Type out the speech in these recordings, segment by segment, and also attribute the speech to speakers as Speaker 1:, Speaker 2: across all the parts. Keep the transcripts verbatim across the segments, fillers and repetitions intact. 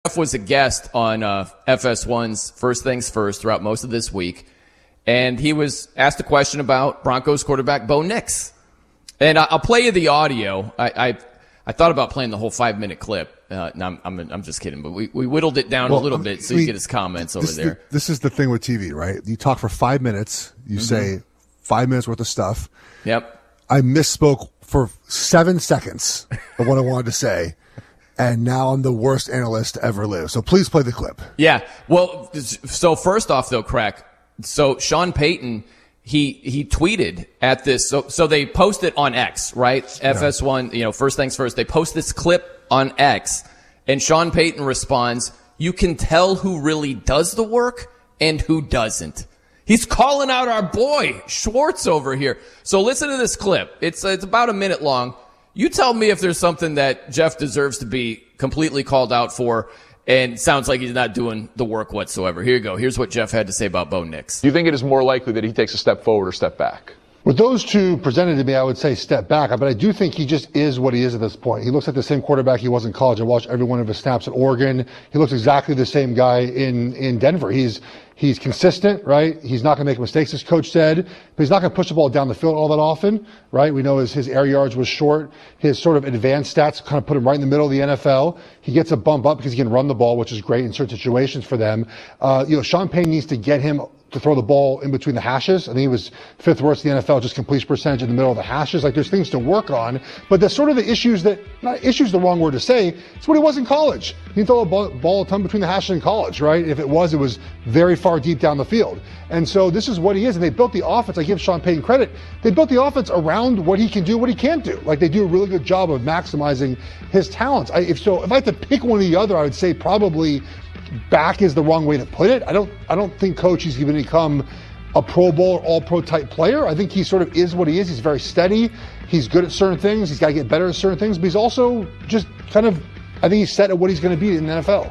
Speaker 1: Jeff was a guest on uh, F S one's First Things First throughout most of this week, and he was asked a question about Broncos quarterback Bo Nix. And I, I'll play you the audio. I, I I thought about playing the whole five-minute clip. Uh, no, I'm, I'm I'm just kidding, but we, we whittled it down
Speaker 2: well,
Speaker 1: a little
Speaker 2: um,
Speaker 1: bit so
Speaker 2: I mean,
Speaker 1: you get his comments over
Speaker 2: this,
Speaker 1: there.
Speaker 2: This is the thing with T V, right? You talk for five minutes, you mm-hmm. say five minutes worth of stuff.
Speaker 1: Yep.
Speaker 2: I misspoke for seven seconds of what I wanted to say, and now I'm the worst analyst to ever live. So please play the clip.
Speaker 1: Yeah. Well, so first off, though, Crack, so Sean Payton, he he tweeted at this. So so they posted on X, right? Yeah. F S one, you know, First Things First. They post this clip on X, and Sean Payton responds, "You can tell who really does the work and who doesn't." He's calling out our boy Schwartz over here. So listen to this clip. It's it's about a minute long. You tell me if there's something that Jeff deserves to be completely called out for, and sounds like he's not doing the work whatsoever. Here you go. Here's what Jeff had to say about Bo Nix.
Speaker 3: Do you think it is more likely that he takes a step forward or step back?
Speaker 4: With those two presented to me, I would say step back, but I do think he just is what he is at this point. He looks like the same quarterback he was in college. I watched every one of his snaps at Oregon. He looks exactly the same guy in, in Denver. He's, he's consistent, right? He's not going to make mistakes, as coach said, but he's not going to push the ball down the field all that often, right? We know his, his air yards was short. His sort of advanced stats kind of put him right in the middle of the N F L. He gets a bump up because he can run the ball, which is great in certain situations for them. Uh, you know, Sean Payton needs to get him to throw the ball in between the hashes. I think he was fifth worst in the N F L, just completion percentage in the middle of the hashes. Like, there's things to work on, but that's sort of the issues that, not issues the wrong word to say, it's what he was in college. He didn't throw a ball, ball a ton between the hashes in college, right? If it was, it was very far deep down the field. And so this is what he is, and they built the offense. I give Sean Payton credit. They built the offense around what he can do, what he can't do. Like, they do a really good job of maximizing his talents. I, if so, if I had to pick one or the other, I would say probably back is the wrong way to put it. I don't I don't think coach he's going to become a Pro Bowl or all-pro type player. I think he sort of is what he is. He's very steady. He's good at certain things. He's got to get better at certain things, but he's also just kind of, I think he's set at what he's going to be in the N F L.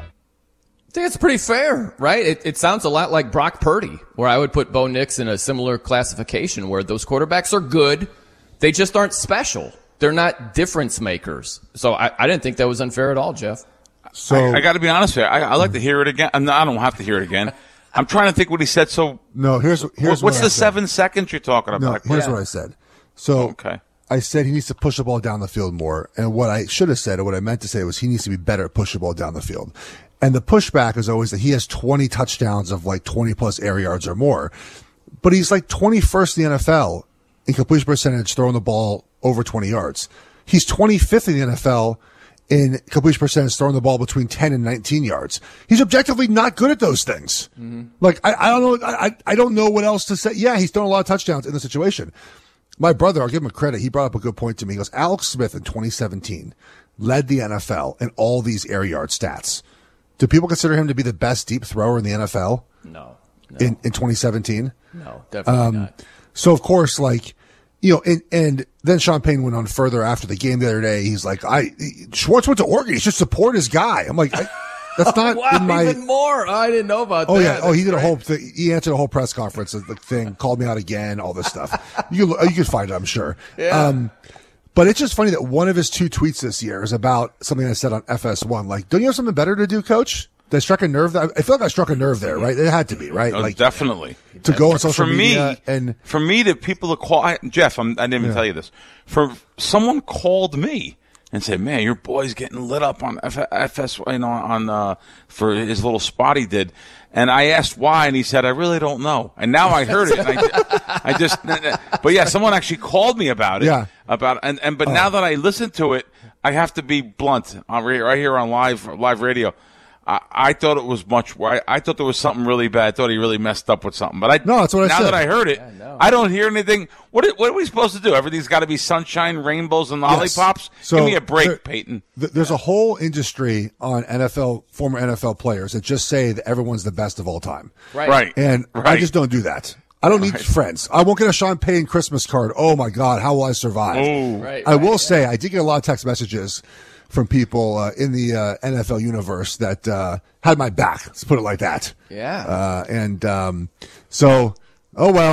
Speaker 1: I think it's pretty fair, right? It, it sounds a lot like Brock Purdy, where I would put Bo Nix in a similar classification, where those quarterbacks are good. They just aren't special. They're not difference makers. So I, I didn't think that was unfair at all, Jeff.
Speaker 5: So I, I got to be honest with you. I, I like to hear it again. I'm not, I don't have to hear it again. I'm trying to think what he said. So
Speaker 2: no, here's here's
Speaker 5: what's
Speaker 2: what
Speaker 5: the
Speaker 2: I
Speaker 5: seven
Speaker 2: said.
Speaker 5: seconds you're talking about?
Speaker 2: No, here's
Speaker 5: yeah.
Speaker 2: what I said. So
Speaker 5: okay.
Speaker 2: I said he needs to push the ball down the field more, and what I should have said, or what I meant to say, was he needs to be better at pushing the ball down the field. And the pushback is always that he has twenty touchdowns of like twenty plus air yards or more, but he's like twenty-first in the N F L in completion percentage throwing the ball over twenty yards. He's twenty-fifth in the N F L in completion percentage throwing the ball between ten and nineteen yards. He's objectively not good at those things. Mm-hmm. Like, I, I don't know, I, I don't know what else to say. Yeah, he's thrown a lot of touchdowns in the situation. My brother, I'll give him a credit. He brought up a good point to me. He goes, Alex Smith in twenty seventeen led the N F L in all these air yard stats. Do people consider him to be the best deep thrower in the N F L?
Speaker 1: No. no.
Speaker 2: In, in twenty seventeen?
Speaker 1: No, definitely um, not.
Speaker 2: So, of course, like, you know, and, and then Sean Payton went on further after the game the other day. He's like, I, Schwartz went to Oregon. He should support his guy. I'm like, I, that's not
Speaker 1: wow,
Speaker 2: in my.
Speaker 1: Even more. Oh, I didn't know about
Speaker 2: oh,
Speaker 1: that.
Speaker 2: Oh, yeah. Oh, he did
Speaker 1: great.
Speaker 2: a whole thing. He answered a whole press conference, the thing, called me out again, all this stuff. You can, you can find it, I'm sure.
Speaker 1: Yeah.
Speaker 2: Um, but it's just funny that one of his two tweets this year is about something I said on F S one. Like, don't you have something better to do, coach? Did I struck a nerve? I feel like I struck a nerve there, right? It had to be, right?
Speaker 5: Oh,
Speaker 2: like
Speaker 5: definitely.
Speaker 2: To go on social
Speaker 5: for
Speaker 2: media
Speaker 5: me,
Speaker 2: and
Speaker 5: for me, the people that call I, Jeff, I'm, I didn't even
Speaker 2: yeah.
Speaker 5: tell you this. For someone called me and said, "Man, your boy's getting lit up on F- FS, you know, on uh, for his little spot he did." And I asked why, and he said, "I really don't know." And now I heard it. And I, I just, but yeah, someone actually called me about it.
Speaker 2: Yeah.
Speaker 5: About and and but oh. now that I listen to it, I have to be blunt on right here on live live radio. I, I thought it was much. I, I thought there was something really bad. I thought he really messed up with something. But I
Speaker 2: no, that's what I
Speaker 5: now
Speaker 2: said.
Speaker 5: that I heard it, yeah, no. I don't hear anything. What are, what are we supposed to do? Everything's got to be sunshine, rainbows, and lollipops.
Speaker 2: Yes. So
Speaker 5: give me a break,
Speaker 2: there,
Speaker 5: Peyton.
Speaker 2: Th- there's a whole industry on N F L former N F L players that just say that everyone's the best of all time.
Speaker 5: Right, right.
Speaker 2: And
Speaker 5: right.
Speaker 2: I just don't do that. I don't need
Speaker 5: right.
Speaker 2: friends. I won't get a Sean Payton Christmas card. Oh my God, how will I survive?
Speaker 5: Oh.
Speaker 1: Right,
Speaker 2: I
Speaker 1: right,
Speaker 2: will
Speaker 1: yeah.
Speaker 2: say I did get a lot of text messages from people uh, in the uh, N F L universe that uh, had my back. Let's put it like that.
Speaker 1: Yeah.
Speaker 2: Uh, and um, so, oh well,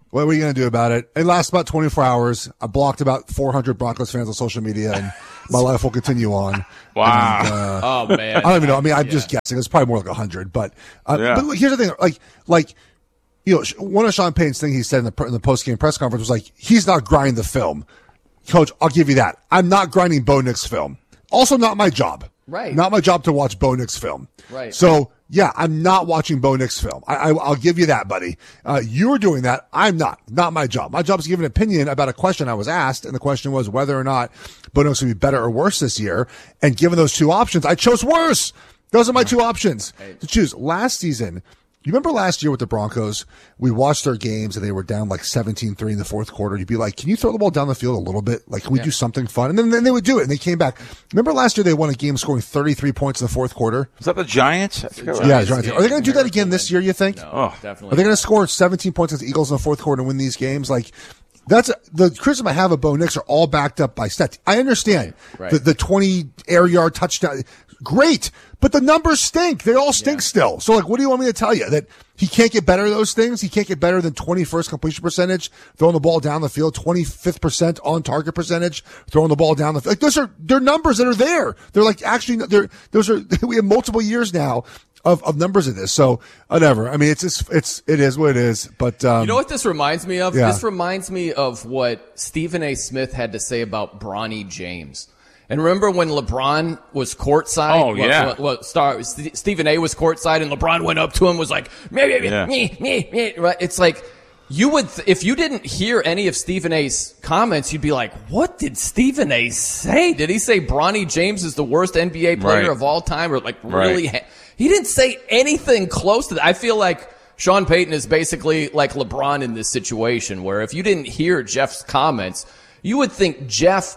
Speaker 2: What are you going to do about it? It lasts about twenty-four hours. I blocked about four hundred Broncos fans on social media, and my life will continue on.
Speaker 5: Wow.
Speaker 2: And, uh,
Speaker 1: Oh man.
Speaker 2: I don't even know. I mean, I'm
Speaker 1: Yeah.
Speaker 2: just guessing. It's probably more like one hundred. But, uh,
Speaker 5: Yeah.
Speaker 2: but here's the thing. Like, like, you know, one of Sean Payton's things he said in the, in the post-game press conference was like, he's not grinding the film. Coach, I'll give you that. I'm not grinding Bo Nix film. Also not my job.
Speaker 1: Right.
Speaker 2: Not my job to watch Bo Nix film.
Speaker 1: Right.
Speaker 2: So, yeah, I'm not watching Bo Nix film. I, I, I'll give you that, buddy. Uh, you're doing that. I'm not. Not my job. My job is to give an opinion about a question I was asked, and the question was whether or not Bo Nix would be better or worse this year. And given those two options, I chose worse. Those are my two options to choose. Last season, you remember last year with the Broncos, we watched their games and they were down like seventeen three in the fourth quarter. You'd be like, can you throw the ball down the field a little bit? Like, can we yeah. do something fun? And then, then they would do it, and they came back. Remember last year they won a game scoring thirty-three points in the fourth quarter?
Speaker 5: Was that the Giants? I forget
Speaker 2: Giants, yeah, Giants. Are they going to do that again this year, you think?
Speaker 1: No,
Speaker 5: Oh,
Speaker 1: definitely.
Speaker 2: Are they going to score seventeen points against the Eagles in the fourth quarter and win these games? Like, that's the criticism I have of Bo Nix are all backed up by stats. I understand
Speaker 1: Right.
Speaker 2: the, the twenty air yard touchdown. Great. But the numbers stink. They all stink
Speaker 1: Yeah.
Speaker 2: still. So, like, what do you want me to tell you? That he can't get better at those things? He can't get better than twenty-first completion percentage, throwing the ball down the field, twenty-fifth percent on target percentage, throwing the ball down the field. Like, those are, they're numbers that are there. They're like, actually, they're, those are, we have multiple years now of, of numbers of this. So, whatever. I mean, it's just, it's, it is what it is. But, um,
Speaker 1: You know what this reminds me of?
Speaker 2: Yeah.
Speaker 1: This reminds me of what Stephen A. Smith had to say about Bronny James. And remember when LeBron was courtside?
Speaker 5: Oh, yeah.
Speaker 1: Well, well, star, St- Stephen A. was courtside, and LeBron went up to him, was like, meh, meh,
Speaker 5: Yeah.
Speaker 1: meh, meh, meh, right? It's like, you would, th- if you didn't hear any of Stephen A.'s comments, you'd be like, what did Stephen A. say? Did he say Bronny James is the worst N B A player
Speaker 5: Right.
Speaker 1: of all time? Or like,
Speaker 5: Right.
Speaker 1: really? Ha- he didn't say anything close to that. I feel like Sean Payton is basically like LeBron in this situation, where if you didn't hear Jeff's comments, you would think Jeff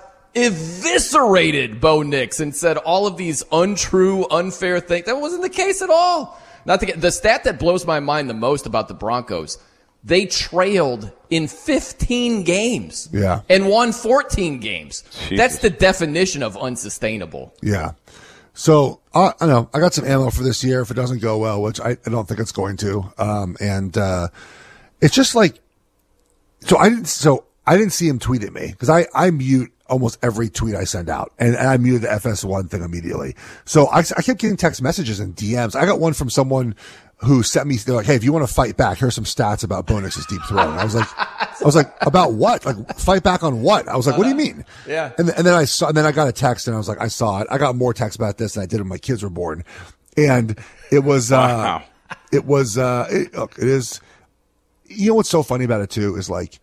Speaker 1: eviscerated Bo Nix and said all of these untrue, unfair things. That wasn't the case at all. Not to get, the stat that blows my mind the most about the Broncos, they trailed in fifteen games.
Speaker 2: Yeah.
Speaker 1: And won fourteen games.
Speaker 5: Jesus.
Speaker 1: That's the definition of unsustainable.
Speaker 2: yeah. So, uh, I know, I got some ammo for this year if it doesn't go well, which I, I don't think it's going to. Um, and, uh, it's just like, so I didn't, so I didn't see him tweet at me because I, I mute almost every tweet I send out, and, and I muted the F S one thing immediately. So I, I kept getting text messages and D Ms. I got one from someone who sent me, they're like, hey, if you want to fight back, here's some stats about Bo Nix's deep throw. And I was like, I was like, about what? Like, fight back on what? I was like, what do you mean?
Speaker 1: Yeah.
Speaker 2: And, and then I saw, and then I got a text and I was like, I saw it. I got more texts about this than I did when my kids were born. And it was, uh,
Speaker 5: Wow.
Speaker 2: it was, uh, it, look, it is, you know what's so funny about it too is like,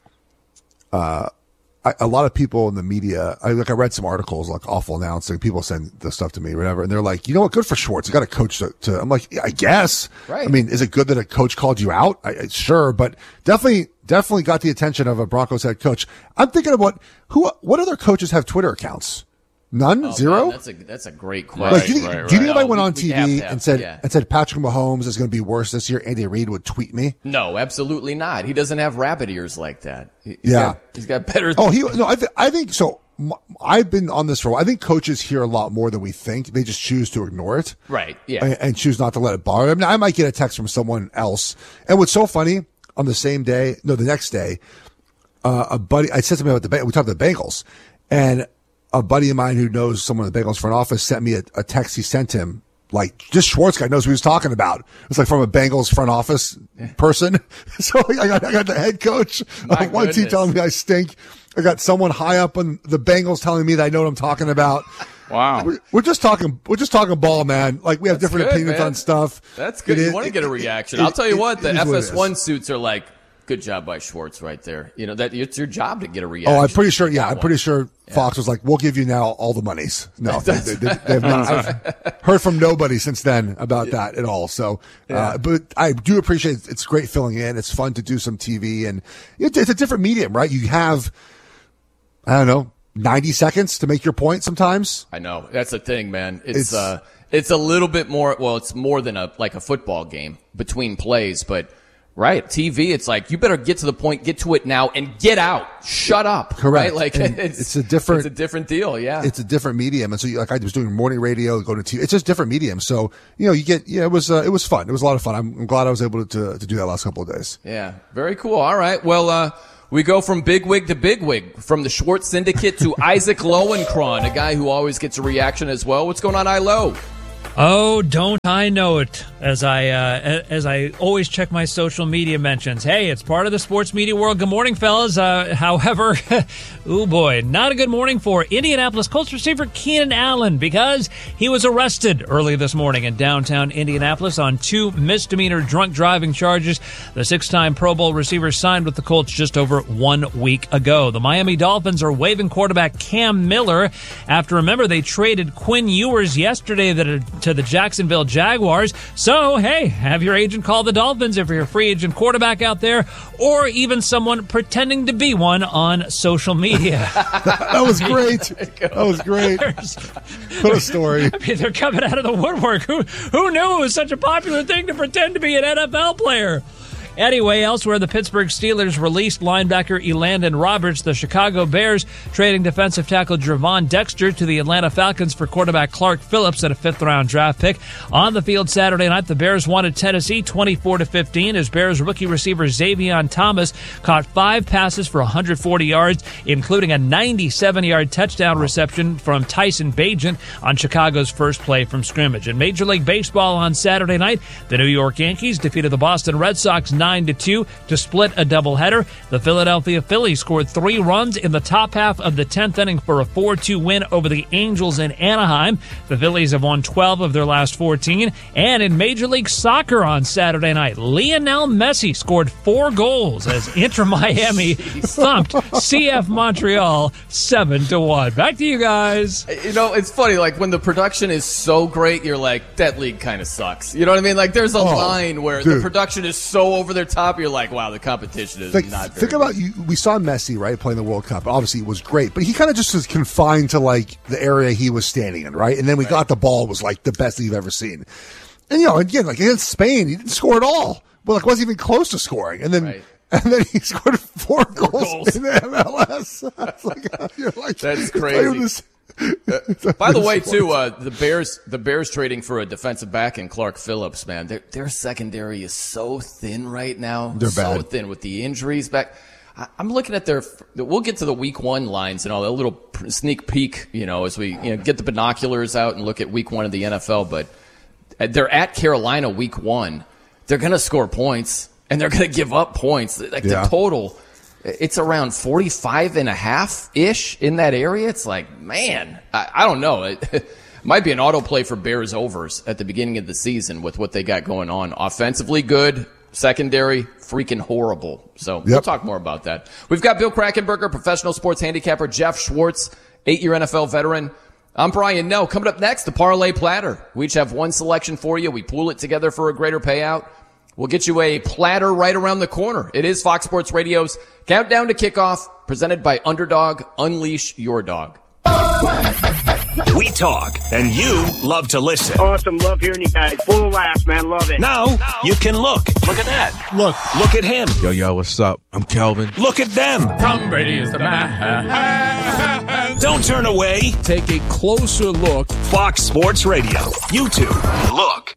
Speaker 2: uh, I, a lot of people in the media, I like, I read some articles like awful announcing, people send the stuff to me, whatever, and they're like, you know what, good for Schwartz. You got a coach to, to, I'm like, I guess.
Speaker 1: Right.
Speaker 2: I mean, is it good that a coach called you out? I, I, sure, but definitely, definitely got the attention of a Broncos head coach. I'm thinking about who, what other coaches have Twitter accounts? None?
Speaker 1: Oh,
Speaker 2: Zero?
Speaker 1: man, that's a that's a great question.
Speaker 2: Like, do you think,
Speaker 5: right,
Speaker 2: do you think
Speaker 5: right.
Speaker 2: if I went
Speaker 1: No,
Speaker 2: on
Speaker 1: we-
Speaker 2: T
Speaker 1: we have
Speaker 2: V
Speaker 1: to have-
Speaker 2: and said,
Speaker 1: yeah.
Speaker 2: and said Patrick Mahomes is going to be worse this year, Andy Reid would tweet me?
Speaker 1: No, absolutely not. He doesn't have rabbit ears like that. He- He's
Speaker 2: Yeah.
Speaker 1: got, he's got better.
Speaker 2: Oh, he, no, I, th- I think so. M- I've been on this for a while. I think coaches hear a lot more than we think. They just choose to ignore it.
Speaker 1: Right, yeah.
Speaker 2: And, and choose not to let it bother them. I mean, I might get a text from someone else. And what's so funny, on the same day, no, the next day, uh, a buddy, I said something about the, Beng- we talked about the Bengals, and a buddy of mine who knows someone in the Bengals front office sent me a, a text he sent him. Like, just Schwartz guy knows what he was talking about. It's like from a Bengals front office person. So I got, I got the head coach
Speaker 1: My
Speaker 2: of one team
Speaker 1: goodness.
Speaker 2: telling me I stink. I got someone high up on the Bengals telling me that I know what I'm talking about.
Speaker 5: Wow.
Speaker 2: We're, we're just talking, we're just talking ball, man. Like, we have
Speaker 1: That's
Speaker 2: different
Speaker 1: good,
Speaker 2: opinions
Speaker 1: man.
Speaker 2: on stuff.
Speaker 1: That's good.
Speaker 2: It
Speaker 1: You
Speaker 2: is-
Speaker 1: want to get a reaction.
Speaker 2: it-
Speaker 1: I'll tell you
Speaker 2: it-
Speaker 1: what, the
Speaker 2: it is
Speaker 1: F
Speaker 2: what it
Speaker 1: S one
Speaker 2: is.
Speaker 1: suits are like, good job by Schwartz right there. You know, that it's your job to get a reaction.
Speaker 2: Oh, I'm pretty sure.
Speaker 1: You
Speaker 2: Yeah,
Speaker 1: got
Speaker 2: I'm
Speaker 1: one.
Speaker 2: pretty sure Fox was like, "We'll give you now all the monies." No, they, they, they, they have not. I've heard from nobody since then about that at all. So, uh, but I do appreciate it. It's great filling in. It's fun to do some T V, and it, it's a different medium, right? You have, I don't know, ninety seconds to make your point. Sometimes.
Speaker 1: I know. That's the thing, man. It's,
Speaker 2: It's-
Speaker 1: uh, it's a little bit more, well, it's more than a, like a football game between plays, but Right. T V, it's like, you better get to the point, get to it now, and get out. Shut up.
Speaker 2: Correct.
Speaker 1: Right? Like, it's,
Speaker 2: it's a different,
Speaker 1: it's a different deal. Yeah.
Speaker 2: It's a different medium. And so, you, like I was doing morning radio, go to T V. It's just different medium. So, you know, you get, yeah, it was, uh, it was fun. It was a lot of fun. I'm, I'm glad I was able to, to do that last couple of days.
Speaker 1: Yeah. Very cool. All right. Well, uh, we go from bigwig to bigwig, from the Schwartz Syndicate to Isaac Lowenkron, a guy who always gets a reaction as well. What's going on, I Lo?
Speaker 6: Oh, don't I know it, as I uh, as I always check my social media mentions. Hey, it's part of the sports media world. Good morning, fellas. Uh, however, oh boy, not a good morning for Indianapolis Colts receiver Keenan Allen, because he was arrested early this morning in downtown Indianapolis on two misdemeanor drunk driving charges. The six-time Pro Bowl receiver signed with the Colts just over one week ago. The Miami Dolphins are waiving quarterback Cam Miller after, remember, they traded Quinn Ewers yesterday that to the Jacksonville Jaguars. So, hey, have your agent call the Dolphins if you're a free agent quarterback out there, or even someone pretending to be one on social media.
Speaker 2: That was great. That was great. What a story.
Speaker 6: I mean, they're coming out of the woodwork. Who, who knew it was such a popular thing to pretend to be an N F L player? Anyway, elsewhere, the Pittsburgh Steelers released linebacker Elandon Roberts. The Chicago Bears trading defensive tackle Javon Dexter to the Atlanta Falcons for quarterback Clark Phillips at a fifth-round draft pick. On the field Saturday night, the Bears won at Tennessee twenty-four to fifteen as Bears rookie receiver Xavion Thomas caught five passes for one hundred forty yards, including a ninety-seven-yard touchdown reception from Tyson Bagent on Chicago's first play from scrimmage. In Major League Baseball on Saturday night, the New York Yankees defeated the Boston Red Sox nine to two to split a doubleheader. The Philadelphia Phillies scored three runs in the top half of the tenth inning for a four two win over the Angels in Anaheim. The Phillies have won twelve of their last fourteen. And in Major League Soccer on Saturday night, Lionel Messi scored four goals as Inter Miami thumped C F Montreal seven to one. Back to you guys.
Speaker 1: You know, it's funny, like, when the production is so great, you're like, that league kind of sucks. You know what I mean? Like, there's a
Speaker 2: oh,
Speaker 1: line where
Speaker 2: dude.
Speaker 1: the production is so over their top, you're like, wow, the competition is
Speaker 2: Like,
Speaker 1: not very
Speaker 2: think about
Speaker 1: good.
Speaker 2: you. We saw Messi, right, playing the World Cup. Obviously, it was great, but he kind of just was confined to like the area he was standing in, right? And then we right. got the ball, was like the best you've ever seen. And you know, again, like against Spain, he didn't score at all. Well, like wasn't even close to scoring. And then, right. and then he scored four, four goals, goals in the M L S. Like, you're like,
Speaker 1: that's crazy. Uh, by the way, too, uh, the Bears, the Bears trading for a defensive back in Clark Phillips, man, their, their secondary is so thin right now.
Speaker 2: They're
Speaker 1: so
Speaker 2: bad. thin
Speaker 1: with the injuries back. I, I'm looking at their, we'll get to the week one lines and all, a little sneak peek, you know, as we, you know, get the binoculars out and look at week one of the N F L, but they're at Carolina week one. They're going to score points and they're going to give up points. Like yeah. the total, it's around forty-five and a half ish in that area. It's like, man, I, I don't know. It, it might be an autoplay for Bears overs at the beginning of the season with what they got going on. Offensively good, secondary freaking horrible. So yep. we'll talk more about that. We've got Bill Krackomberger, professional sports handicapper, Jeff Schwartz, eight-year N F L veteran. I'm Brian Noe. Coming up next, the Parlay Platter. We each have one selection for you. We pool it together for a greater payout. We'll get you a platter right around the corner. It is Fox Sports Radio's Countdown to Kickoff, presented by Underdog. Unleash your dog.
Speaker 7: We talk, and you love to listen.
Speaker 8: Awesome. Love hearing you guys. Full of laughs, man. Love it.
Speaker 7: Now, now you can look. Look at that.
Speaker 9: Look.
Speaker 7: Look at him.
Speaker 9: Yo, yo, what's up? I'm Kelvin.
Speaker 7: Look at them.
Speaker 10: Tom Brady is the man.
Speaker 7: Don't turn away.
Speaker 10: Take a closer look.
Speaker 7: Fox Sports Radio. YouTube. Look.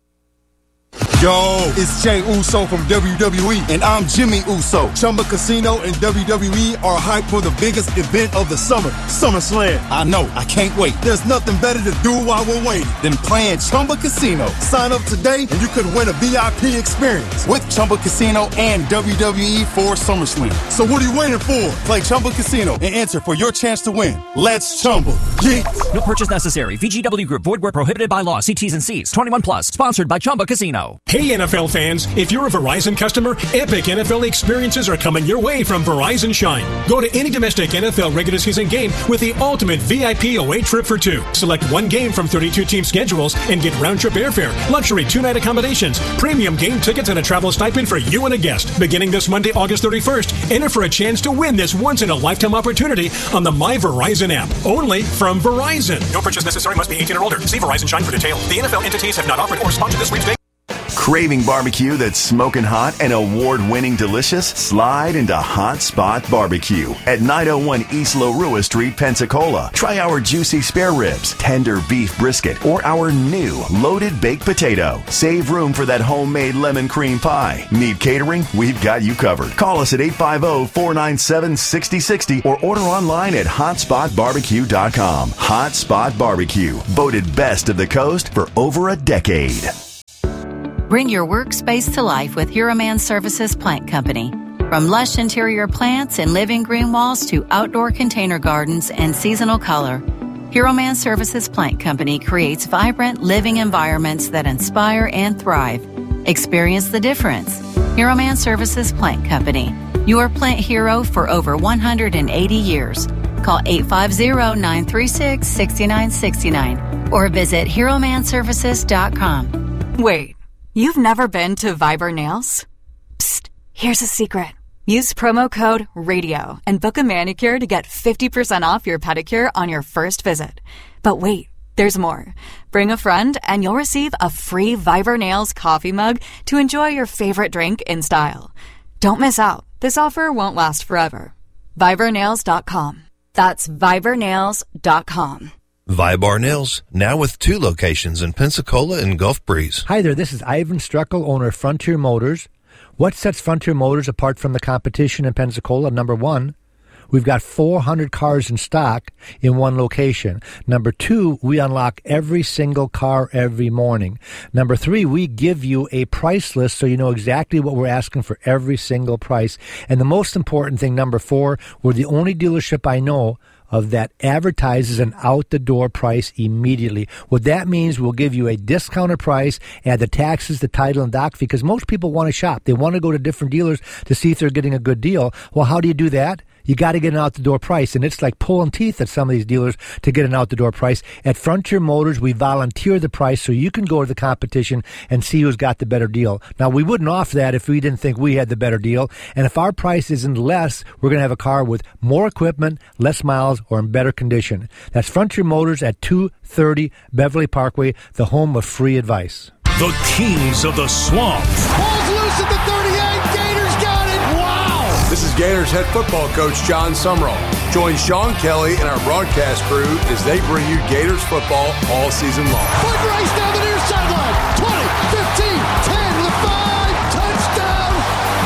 Speaker 11: Yo, it's Jey Uso from W W E, and I'm Jimmy Uso. Chumba Casino and W W E are hyped for the biggest event of the summer, SummerSlam. I know, I can't wait. There's nothing better to do while we're waiting than playing Chumba Casino. Sign up today, and you could win a V I P experience with Chumba Casino and W W E for SummerSlam. So what are you waiting for? Play Chumba Casino and enter for your chance to win. Let's Chumba. Yeah.
Speaker 12: No purchase necessary. V G W Group. Void where prohibited by law. See T's and C's. twenty-one plus. Sponsored by Chumba Casino.
Speaker 13: Hey, N F L fans, if you're a Verizon customer, epic N F L experiences are coming your way from Verizon Shine. Go to any domestic N F L regular season game with the ultimate V I P away trip for two. Select one game from thirty-two team schedules and get round-trip airfare, luxury two-night accommodations, premium game tickets, and a travel stipend for you and a guest. Beginning this Monday, August thirty-first, enter for a chance to win this once-in-a-lifetime opportunity on the My Verizon app. Only from Verizon. No purchase necessary. Must be eighteen or older. See Verizon Shine for details. The N F L entities have not offered or sponsored this sweepstakes.
Speaker 14: Craving barbecue that's smoking hot and award-winning delicious? Slide into Hot Spot Barbecue at nine oh one East Larua Street, Pensacola. Try our juicy spare ribs, tender beef brisket, or our new loaded baked potato. Save room for that homemade lemon cream pie. Need catering? We've got you covered. Call us at eight five zero, four nine seven, six zero six zero or order online at hot spot barbecue dot com. Hot Spot Barbecue, voted best of the coast for over a decade.
Speaker 15: Bring your workspace to life with Hero Man Services Plant Company. From lush interior plants and living green walls to outdoor container gardens and seasonal color, Hero Man Services Plant Company creates vibrant living environments that inspire and thrive. Experience the difference. Hero Man Services Plant Company, your plant hero for over one hundred eighty years. Call eight five zero, nine three six, six nine six nine or visit hero man services dot com.
Speaker 16: Wait, you've never been to Viber Nails? Psst, here's a secret. Use promo code RADIO and book a manicure to get fifty percent off your pedicure on your first visit. But wait, there's more. Bring a friend and you'll receive a free Viber Nails coffee mug to enjoy your favorite drink in style. Don't miss out. This offer won't last forever. Viber Nails dot com. That's Viber Nails dot com.
Speaker 17: Vibar Nails, now with two locations in Pensacola and Gulf Breeze.
Speaker 18: Hi there, this is Ivan Struckel, owner of Frontier Motors. What sets Frontier Motors apart from the competition in Pensacola? Number one, we've got four hundred cars in stock in one location. Number two, we unlock every single car every morning. Number three, we give you a price list so you know exactly what we're asking for every single price. And the most important thing, number four, we're the only dealership I know of that advertises an out-the-door price immediately. What that means, we'll give you a discounted price, add the taxes, the title, and doc fee, because most people want to shop. They want to go to different dealers to see if they're getting a good deal. Well, how do you do that? You got to get an out-the-door price, and it's like pulling teeth at some of these dealers to get an out-the-door price. At Frontier Motors, we volunteer the price so you can go to the competition and see who's got the better deal. Now, we wouldn't offer that if we didn't think we had the better deal, and if our price isn't less, we're going to have a car with more equipment, less miles, or in better condition. That's Frontier Motors at two thirty Beverly Parkway, the home of free advice.
Speaker 7: The Kings of the Swamp.
Speaker 19: Ball's loose at the thirty-eight. Gators got it. Wow.
Speaker 20: This is Gators head football coach John Sumrall. Join Sean Kelly and our broadcast crew as they bring you Gators football all season long.
Speaker 19: Foot race down the near sideline. twenty, fifteen, ten to the five. Touchdown,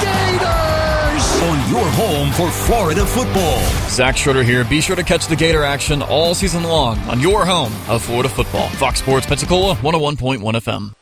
Speaker 19: Gators.
Speaker 7: On your home for Florida football.
Speaker 21: Zach Schroeder here. Be sure to catch the Gator action all season long on your home of Florida football. Fox Sports Pensacola, one oh one point one F M.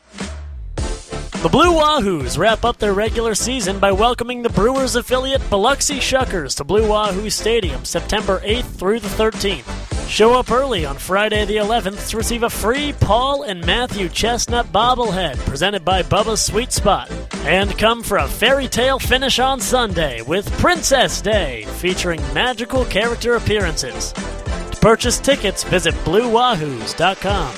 Speaker 22: The Blue Wahoos wrap up their regular season by welcoming the Brewers affiliate Biloxi Shuckers to Blue Wahoo Stadium September eighth through the thirteenth. Show up early on Friday the eleventh to receive a free Paul and Matthew Chestnut bobblehead presented by Bubba's Sweet Spot. And come for a fairy tale finish on Sunday with Princess Day featuring magical character appearances. To purchase tickets, visit blue wahoos dot com.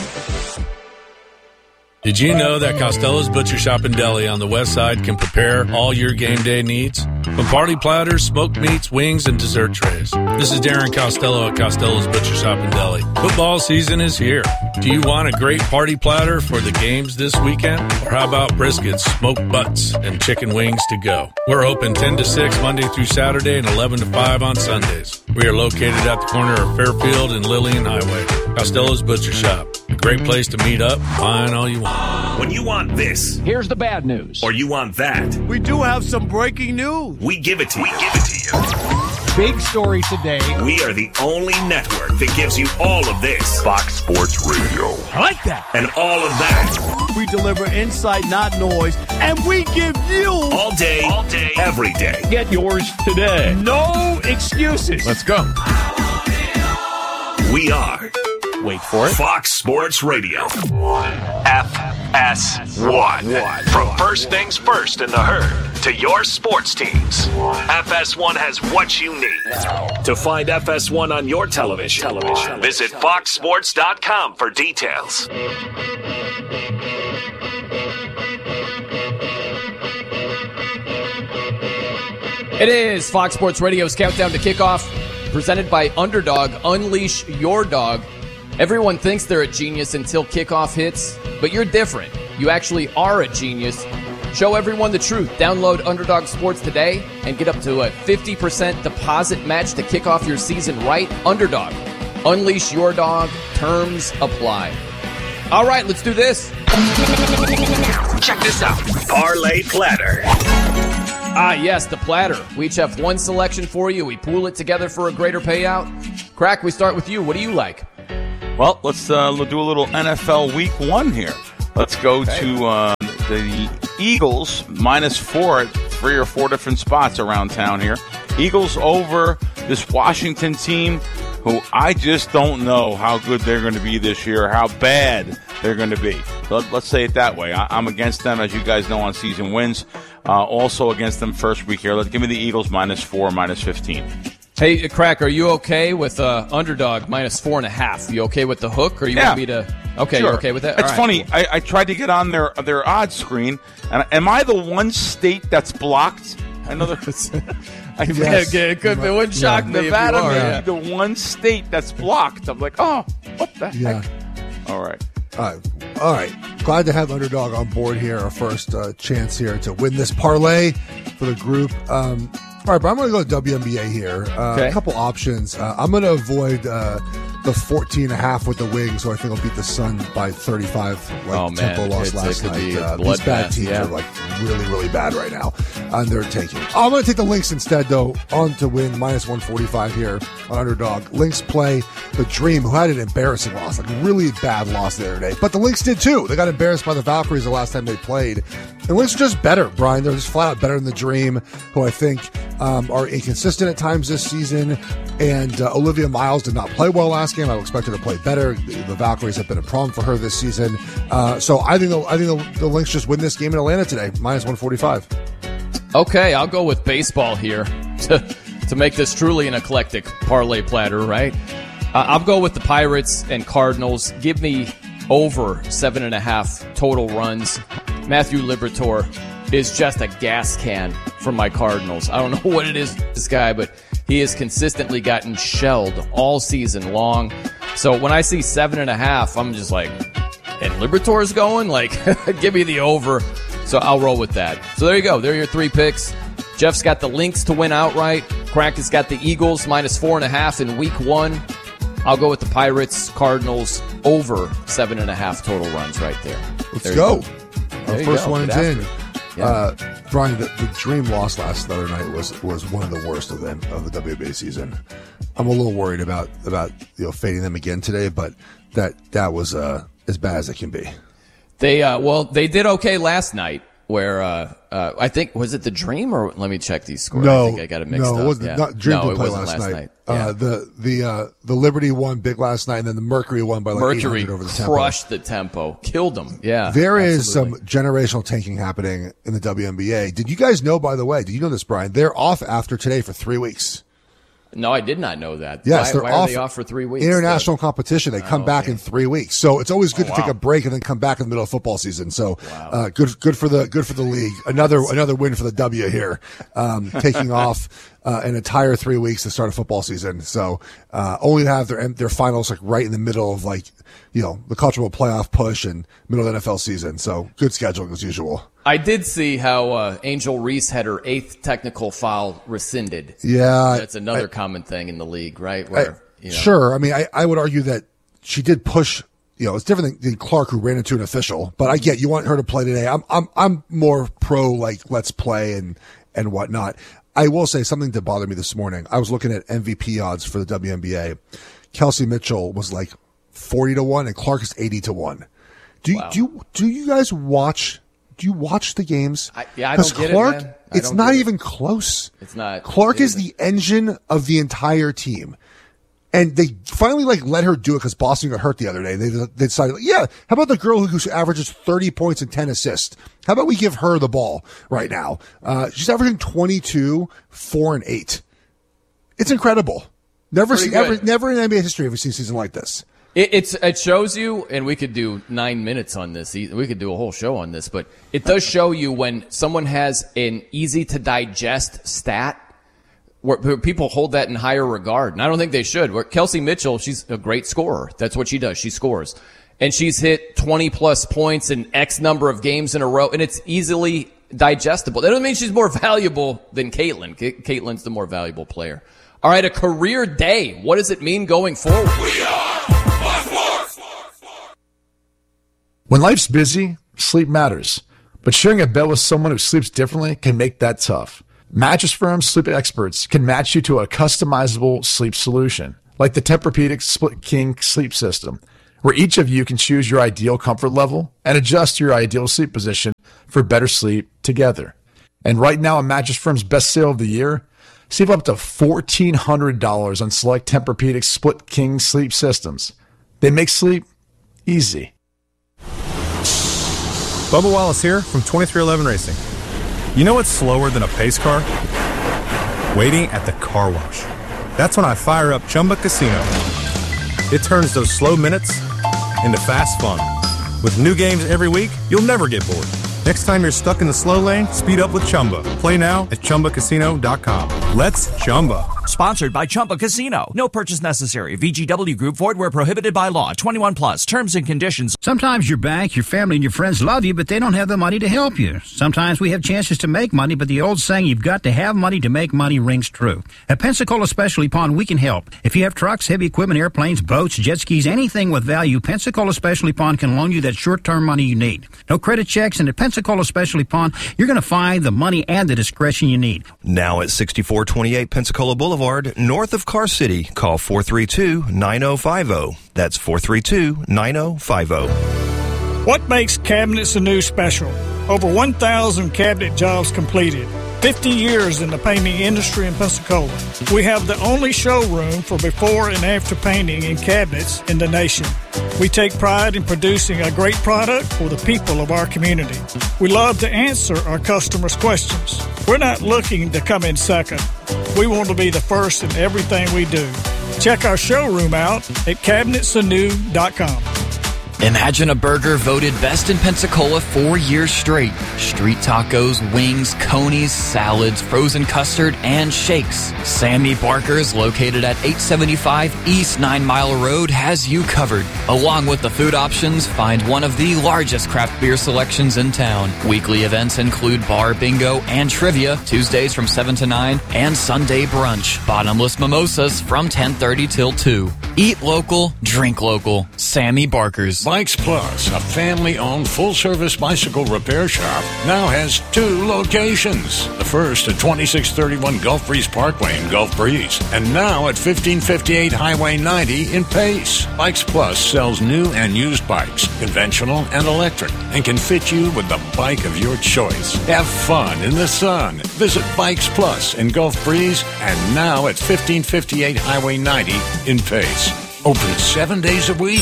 Speaker 9: Did you know that Costello's Butcher Shop and Deli on the west side can prepare all your game day needs? From party platters, smoked meats, wings, and dessert trays. This is Darren Costello at Costello's Butcher Shop and Deli. Football season is here. Do you want a great party platter for the games this weekend? Or how about briskets, smoked butts, and chicken wings to go? We're open ten to six Monday through Saturday and eleven to five on Sundays. We are located at the corner of Fairfield and Lillian Highway. Costello's Butcher Shop. A great place to meet up, find all you want.
Speaker 7: When you want this,
Speaker 23: here's the bad news.
Speaker 7: Or you want that,
Speaker 23: we do have some breaking news.
Speaker 7: We give it to you. We give it to you.
Speaker 23: Big story today.
Speaker 7: We are the only network that gives you all of this. Fox Sports Radio.
Speaker 23: I like that.
Speaker 7: And all of that.
Speaker 23: We deliver insight, not noise, and we give you
Speaker 7: all day, all day, every day.
Speaker 23: Get yours today. No excuses. Let's go.
Speaker 7: We are.
Speaker 23: Wait for it.
Speaker 7: Fox Sports Radio. F S one. From first things first in the herd to your sports teams. F S one has what you need. To find F S one on your television, television. visit fox sports dot com for details.
Speaker 1: It is Fox Sports Radio's Countdown to Kickoff, presented by Underdog. Unleash your dog. Everyone thinks they're a genius until kickoff hits, but you're different. you actually are a genius. Show everyone the truth. Download Underdog Sports today and get up to a fifty percent deposit match to kick off your season right. Underdog. Unleash your dog. Terms apply. All right, let's do this.
Speaker 7: Check this out. Parlay Platter.
Speaker 1: Ah, yes, the platter. We each have one selection for you. We pool it together for a greater payout. Crack, we start with you. What do you like?
Speaker 3: Well, let's uh, do a little N F L Week One here. Let's go okay. to uh, the Eagles minus four at three or four different spots around town here. Eagles over this Washington team, who I just don't know how good they're going to be this year, how bad they're going to be. So let's say it that way. I, I'm against them, as you guys know, on season wins. Uh, also against them first week here. Let's give me the Eagles minus four, minus fifteen.
Speaker 1: Hey, Crack, are you okay with uh, underdog minus four and a half? You okay with the hook, or you
Speaker 3: yeah.
Speaker 1: want me to? Okay,
Speaker 3: sure.
Speaker 1: You're okay with that?
Speaker 3: It's
Speaker 1: right,
Speaker 3: funny.
Speaker 1: cool.
Speaker 3: I, I tried to get on their their odds screen, and am I the one state that's blocked? I know there's.
Speaker 1: I yes. yeah, it could be one shock
Speaker 3: yeah,
Speaker 1: Nevada.
Speaker 3: Are,
Speaker 1: yeah.
Speaker 3: The one state that's blocked. I'm like, oh, what the
Speaker 2: yeah.
Speaker 3: heck? All right.
Speaker 2: All right. All right. Glad to have Underdog on board here. Our first uh, chance here to win this parlay for the group. Um, all right, but I'm going to go to W N B A here. Uh, okay. A couple options. Uh, I'm going to avoid uh, the fourteen and a half with the Wings, so I think I'll beat the Sun by thirty-five. Like
Speaker 1: oh, man.
Speaker 2: Tempo lost
Speaker 1: it's,
Speaker 2: last
Speaker 1: it
Speaker 2: night. Uh, these bad
Speaker 1: pass,
Speaker 2: teams
Speaker 1: yeah.
Speaker 2: are like really, really bad right now. And they're taking. Oh, I'm going to take the Lynx instead, though, on to win minus one forty-five here on Underdog. Lynx play the Dream, who had an embarrassing loss, like really bad loss the other day. But the Lynx did too. They got embarrassed by the Valkyries the last time they played. And Lynx are just better, Brian. They're just flat out better than the Dream, who I think um, are inconsistent at times this season. And uh, Olivia Miles did not play well last game. I would expect her to play better. The, the Valkyries have been a problem for her this season. Uh, so I think the, I think the, the Lynx just win this game in Atlanta today, minus one forty-five.
Speaker 1: Okay, I'll go with baseball here to to make this truly an eclectic parlay platter, right? Uh, I'll go with the Pirates and Cardinals. Give me over seven and a half total runs. Matthew Liberatore is just a gas can for my Cardinals. I don't know what it is, this guy, but he has consistently gotten shelled all season long. So when I see seven and a half, I'm just like, and Liberatore's going? Like, give me the over. So I'll roll with that. So there you go. There are your three picks. Jeff's got the Lynx to win outright. Crack has got the Eagles minus four and a half in week one. I'll go with the Pirates, Cardinals, over seven and a half total runs right there.
Speaker 2: Let's
Speaker 1: there
Speaker 2: go.
Speaker 1: go.
Speaker 2: Our first one is in.
Speaker 1: Yeah.
Speaker 2: Uh, Brian, the, the Dream loss last other night was was one of the worst of them of the W N B A season. I'm a little worried about about you know fading them again today, but that that was uh, as bad as it can be.
Speaker 1: They uh, well, they did okay last night. Where uh, uh, I think was it the Dream or let me check these scores.
Speaker 2: No,
Speaker 1: I think I got it mixed
Speaker 2: no,
Speaker 1: up.
Speaker 2: it wasn't.
Speaker 1: Yeah.
Speaker 2: Not, Dream
Speaker 1: no,
Speaker 2: didn't
Speaker 1: it
Speaker 2: play
Speaker 1: wasn't
Speaker 2: last,
Speaker 1: last
Speaker 2: night.
Speaker 1: night. Yeah.
Speaker 2: Uh, the the uh, the Liberty won big last night, and then the Mercury won by like
Speaker 1: Mercury
Speaker 2: eight hundred over the
Speaker 1: crushed
Speaker 2: tempo.
Speaker 1: the tempo, killed them. Yeah,
Speaker 2: there
Speaker 1: absolutely.
Speaker 2: is some generational tanking happening in the W N B A. Did you guys know? By the way, did you know this, Brian? They're off after today for three weeks.
Speaker 1: No, I did not know that.
Speaker 2: Yes,
Speaker 1: why,
Speaker 2: they're
Speaker 1: why
Speaker 2: off,
Speaker 1: are they off for three weeks?
Speaker 2: International the, competition. They come oh, back okay. in three weeks. So it's always good oh, to wow. take a break and then come back in the middle of football season. So wow. uh, good, good for the good for the league. Another another win for the W here, um, taking off uh, an entire three weeks to start a football season. So uh, only to have their their finals like right in the middle of like you know the college football playoff push and middle of the N F L season. So good scheduling as usual.
Speaker 1: I did see how uh, Angel Reese had her eighth technical foul rescinded.
Speaker 2: Yeah.
Speaker 1: That's another I, common thing in the league, right? Where,
Speaker 2: I,
Speaker 1: you know.
Speaker 2: Sure. I mean, I, I would argue that she did push, you know, it's different than, than Clark who ran into an official, but I get you want her to play today. I'm, I'm, I'm more pro like let's play and, and whatnot. I will say something that bothered me this morning. I was looking at M V P odds for the W N B A. Kelsey Mitchell was like forty to one and Clark is eighty to one. Do you, wow. do you, do you guys watch Do you watch the games?
Speaker 1: I, yeah, I don't get
Speaker 2: Clark,
Speaker 1: it, man.
Speaker 2: It's not even it. close.
Speaker 1: It's not.
Speaker 2: Clark is the engine of the entire team. And they finally like let her do it because Boston got hurt the other day. They, they decided, like, yeah, how about the girl who averages thirty points and ten assists? How about we give her the ball right now? Uh, she's averaging twenty-two, four, and eight. It's incredible. Never seen, ever, never in N B A history have we seen a season like this.
Speaker 1: It, it's it shows you, and we could do nine minutes on this. We could do a whole show on this, but it does show you when someone has an easy to digest stat, where people hold that in higher regard, and I don't think they should. Where Kelsey Mitchell, she's a great scorer. That's what she does. She scores. and she's hit twenty plus points in X number of games in a row, and it's easily digestible. That doesn't mean she's more valuable than Caitlin. Caitlin's the more valuable player. All right, a career day. What does it mean going forward?
Speaker 4: We are Fox Sports. When life's busy, sleep matters. But sharing a bed with someone who sleeps differently can make that tough. Mattress Firm sleep experts can match you to a customizable sleep solution, like the Tempur-Pedic Split King sleep system, where each of you can choose your ideal comfort level and adjust your ideal sleep position for better sleep together. And right now, a Mattress Firm's best sale of the year, save up to fourteen hundred dollars on select Tempur-Pedic Split King sleep systems. They make sleep easy.
Speaker 5: Bubba Wallace here from twenty-three eleven Racing. You know what's slower than a pace car? Waiting at the car wash. That's when I fire up Chumba Casino. It turns those slow minutes into fast fun. With new games every week, you'll never get bored. Next time you're stuck in the slow lane, speed up with Chumba. Play now at Chumba Casino dot com. Let's Chumba.
Speaker 12: Sponsored by Chumba Casino. No purchase necessary. V G W Group. Void where prohibited by law. twenty-one plus. Terms and conditions.
Speaker 6: Sometimes your bank, your family, and your friends love you, but they don't have the money to help you. Sometimes we have chances to make money, but the old saying, you've got to have money to make money, rings true. At Pensacola Specialty Pond, we can help. If you have trucks, heavy equipment, airplanes, boats, jet skis, anything with value, Pensacola Specialty Pond can loan you that short-term money you need. No credit checks, and at Pensacola Specialty Pond, you're going to find the money and the discretion you need.
Speaker 17: Now at sixty-four twenty-eight Pensacola Boulevard, north of Car City, call four three two, nine oh five oh. That's four three two, nine oh five oh.
Speaker 24: What makes Cabinets Anew special? Over one thousand cabinet jobs completed. fifty years in the painting industry in Pensacola. We have the only showroom for before and after painting in cabinets in the nation. We take pride in producing a great product for the people of our community. We love to answer our customers' questions. We're not looking to come in second. We want to be the first in everything we do. Check our showroom out at cabinets anew dot com.
Speaker 21: Imagine a burger voted best in Pensacola four years straight. Street tacos, wings, conies, salads, frozen custard, and shakes. Sammy Barker's, located at eight seventy-five East Nine Mile Road, has you covered. Along with the food options, find one of the largest craft beer selections in town. Weekly events include bar bingo and trivia, Tuesdays from seven to nine, and Sunday brunch. Bottomless mimosas from ten thirty till two. Eat local, drink local. Sammy Barker's.
Speaker 25: Bikes Plus, a family-owned full-service bicycle repair shop, now has two locations. The first at twenty-six thirty-one Gulf Breeze Parkway in Gulf Breeze, and now at fifteen fifty-eight Highway ninety in Pace. Bikes Plus sells new and used bikes, conventional and electric, and can fit you with the bike of your choice. Have fun in the sun. Visit Bikes Plus in Gulf Breeze, and now at fifteen fifty-eight Highway ninety in Pace. Open seven days a week.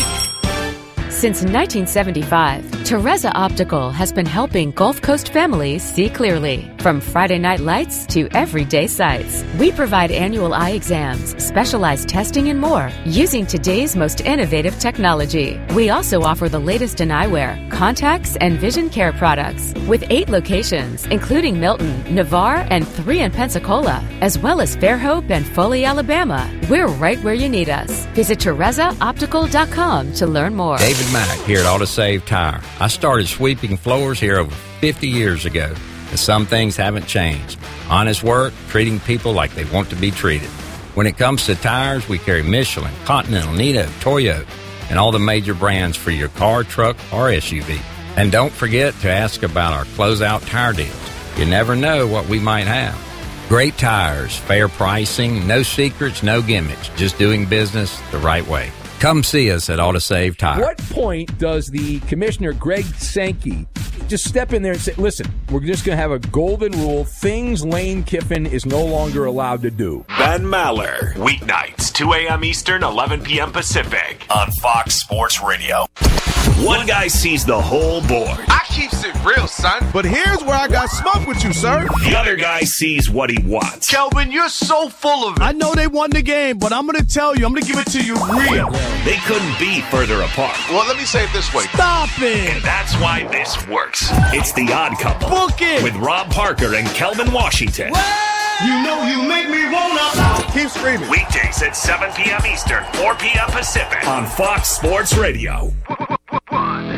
Speaker 26: Since nineteen seventy-five, Teresa Optical has been helping Gulf Coast families see clearly. From Friday night lights to everyday sights, we provide annual eye exams, specialized testing, and more using today's most innovative technology. We also offer the latest in eyewear, contacts, and vision care products. With eight locations, including Milton, Navarre, and three in Pensacola, as well as Fairhope and Foley, Alabama, we're right where you need us. Visit Teresa Optical dot com to learn more.
Speaker 27: David Mack here at AutoSave Tire. I started sweeping floors here over fifty years ago, and some things haven't changed. Honest work, treating people like they want to be treated. When it comes to tires, we carry Michelin, Continental, Nitto, Toyota, and all the major brands for your car, truck, or S U V. And don't forget to ask about our closeout tire deals. You never know what we might have. Great tires, fair pricing, no secrets, no gimmicks, just doing business the right way. Come see us at AutoSave Tire.
Speaker 10: What point does the commissioner, Greg Sankey, just step in there and say, listen, we're just going to have a golden rule, things Lane Kiffin is no longer allowed to do?
Speaker 7: Ben Maller, weeknights, two a.m. Eastern, eleven p.m. Pacific, on Fox Sports Radio. One guy sees the whole board.
Speaker 28: I keeps it real, son. But here's where I got smoke with you, sir.
Speaker 7: The other guy sees what he wants.
Speaker 28: Kelvin, you're so full of it.
Speaker 11: I know they won the game, but I'm going to tell you, I'm going to give it to you real.
Speaker 7: They couldn't be further apart.
Speaker 28: Well, let me say it this way.
Speaker 11: Stop it.
Speaker 7: And that's why this works. It's The Odd Couple.
Speaker 11: Book it.
Speaker 7: With Rob Parker and Kelvin Washington.
Speaker 11: Well, you know you make me wanna.
Speaker 28: Keep screaming.
Speaker 7: Weekdays at seven p.m. Eastern, four p.m. Pacific. On Fox Sports Radio.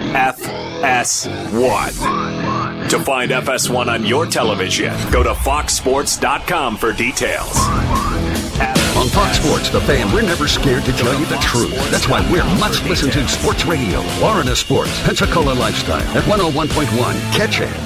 Speaker 7: F S one. To find F S one on your television, go to fox sports dot com for details.
Speaker 8: On Fox Sports, the fan, we're never scared to tell you the truth. That's why we're must listen to sports radio. Florida Sports, Pensacola Lifestyle at one oh one point one. Catch it.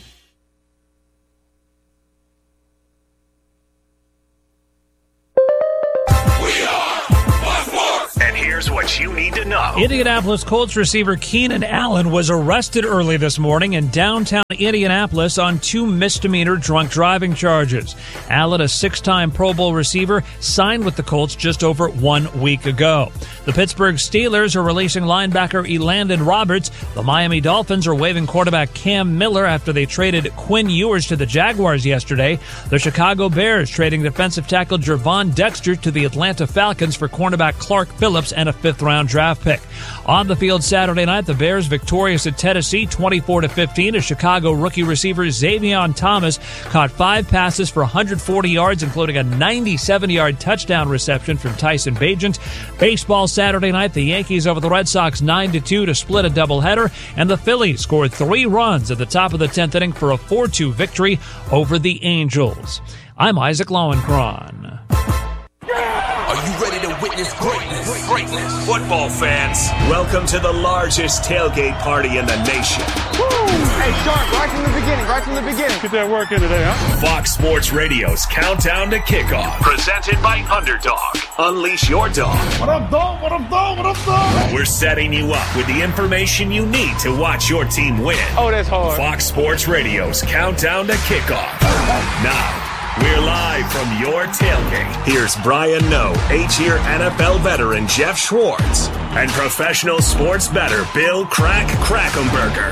Speaker 7: Here's what you need to know.
Speaker 13: Indianapolis Colts receiver Keenan Allen was arrested early this morning in downtown Indianapolis on two misdemeanor drunk driving charges. Allen, a six-time Pro Bowl receiver, signed with the Colts just over one week ago. The Pittsburgh Steelers are releasing linebacker Elandon Roberts. The Miami Dolphins are waiving quarterback Cam Miller after they traded Quinn Ewers to the Jaguars yesterday. The Chicago Bears trading defensive tackle Gervon Dexter to the Atlanta Falcons for cornerback Clark Phillips and a fifth-round draft pick. On the field Saturday night, the Bears victorious at Tennessee twenty-four to fifteen as Chicago rookie receiver Xavion Thomas caught five passes for one hundred forty yards, including a ninety-seven-yard touchdown reception from Tyson Bagent. Baseball Saturday night, the Yankees over the Red Sox nine to two to split a doubleheader, and the Phillies scored three runs at the top of the tenth inning for a four two victory over the Angels. I'm Isaac Lowenkron.
Speaker 7: Are you ready to witness greatness? Greatness. Football fans, welcome to the largest tailgate party in the nation.
Speaker 14: Woo! Hey, Sharp, right from the beginning, right from the beginning. Get that work in today, huh?
Speaker 7: Fox Sports Radio's Countdown to Kickoff. Presented by Underdog. Unleash your dog.
Speaker 14: What up, dog? What up, dog? What up, dog?
Speaker 7: We're setting you up with the information you need to watch your team win.
Speaker 14: Oh, that's hard.
Speaker 7: Fox Sports Radio's Countdown to Kickoff. Now, we're live from your tailgate. Here's Brian Noe, eight-year N F L veteran Jeff Schwartz, and professional sports bettor Bill Crack Krackomberger.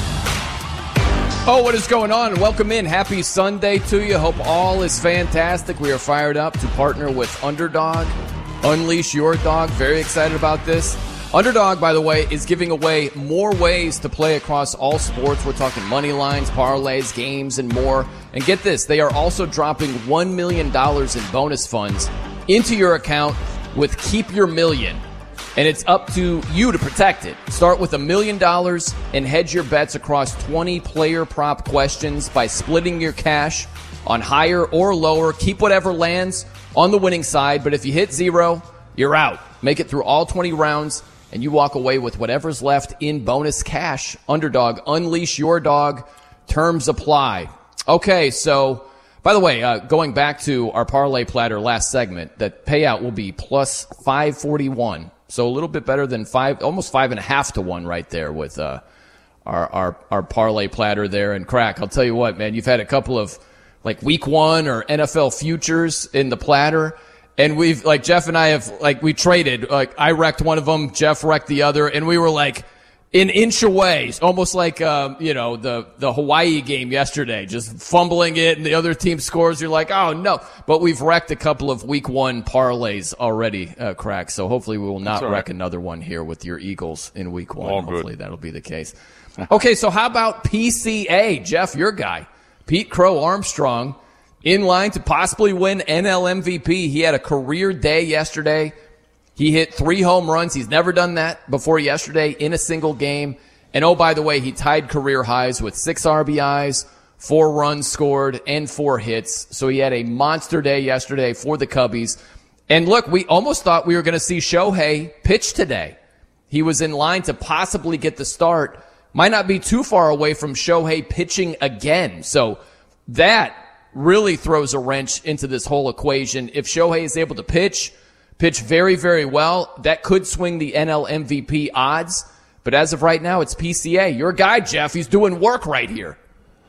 Speaker 1: Oh, what is going on? Welcome in. Happy Sunday to you. Hope all is fantastic. We are fired up to partner with Underdog. Unleash your dog. Very excited about this. Underdog, by the way, is giving away more ways to play across all sports. We're talking money lines, parlays, games, and more. And get this, they are also dropping one million dollars in bonus funds into your account with Keep Your Million. And it's up to you to protect it. Start with a million dollars and hedge your bets across twenty player prop questions by splitting your cash on higher or lower. Keep whatever lands on the winning side, but if you hit zero, you're out. Make it through all twenty rounds, and you walk away with whatever's left in bonus cash. Underdog, unleash your dog. Terms apply. Okay, so, by the way, uh, going back to our parlay platter last segment, that payout will be plus five forty-one. So a little bit better than five, almost five and a half to one right there with uh, our, our, our parlay platter there. And Crack, I'll tell you what, man, you've had a couple of like week one or N F L futures in the platter. And we've, like, Jeff and I have, like, we traded. Like, I wrecked one of them, Jeff wrecked the other, and we were, like, an inch away. Almost like, um, you know, the, the Hawaii game yesterday. Just fumbling it, and the other team scores. You're like, oh, no. But we've wrecked a couple of week one parlays already, uh, Crack. So hopefully we will not
Speaker 3: right.
Speaker 1: wreck another one here with your Eagles in week one.
Speaker 3: All
Speaker 1: hopefully
Speaker 3: good.
Speaker 1: that'll be the case. Okay, so how about P C A? Jeff, your guy. Pete Crow Armstrong. In line to possibly win N L M V P. He had a career day yesterday. He hit three home runs. He's never done that before yesterday in a single game. And oh, by the way, he tied career highs with six R B Is, four runs scored, and four hits. So he had a monster day yesterday for the Cubbies. And look, we almost thought we were going to see Shohei pitch today. He was in line to possibly get the start. Might not be too far away from Shohei pitching again. So that really throws a wrench into this whole equation. If Shohei is able to pitch, pitch very, very well, that could swing the N L M V P odds. But as of right now, it's P C A. Your guy, Jeff, he's doing work right here.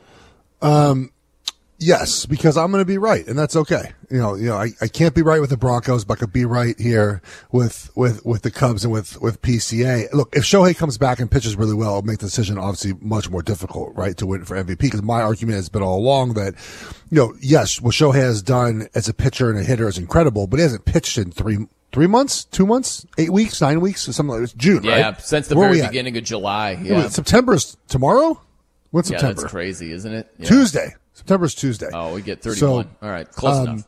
Speaker 2: Um, yes, because I'm going to be right, and that's okay. You know, you know, I, I can't be right with the Broncos, but I could be right here with, with, with the Cubs and with, with P C A. Look, if Shohei comes back and pitches really well, it'll make the decision obviously much more difficult, right, to win for M V P, because my argument has been all along that, you know, yes, what Shohei has done as a pitcher and a hitter is incredible, but he hasn't pitched in three Three months, two months, eight weeks, nine weeks, or something like this. June,
Speaker 1: yeah,
Speaker 2: right?
Speaker 1: Since the
Speaker 2: Where
Speaker 1: very
Speaker 2: are we at?
Speaker 1: beginning of July. Yeah,
Speaker 2: September's tomorrow. What's September?
Speaker 1: Yeah, that's crazy, isn't it? Yeah.
Speaker 2: Tuesday. September's Tuesday.
Speaker 1: Oh, we get thirty-one.
Speaker 2: So,
Speaker 1: all right, close
Speaker 2: um,
Speaker 1: enough.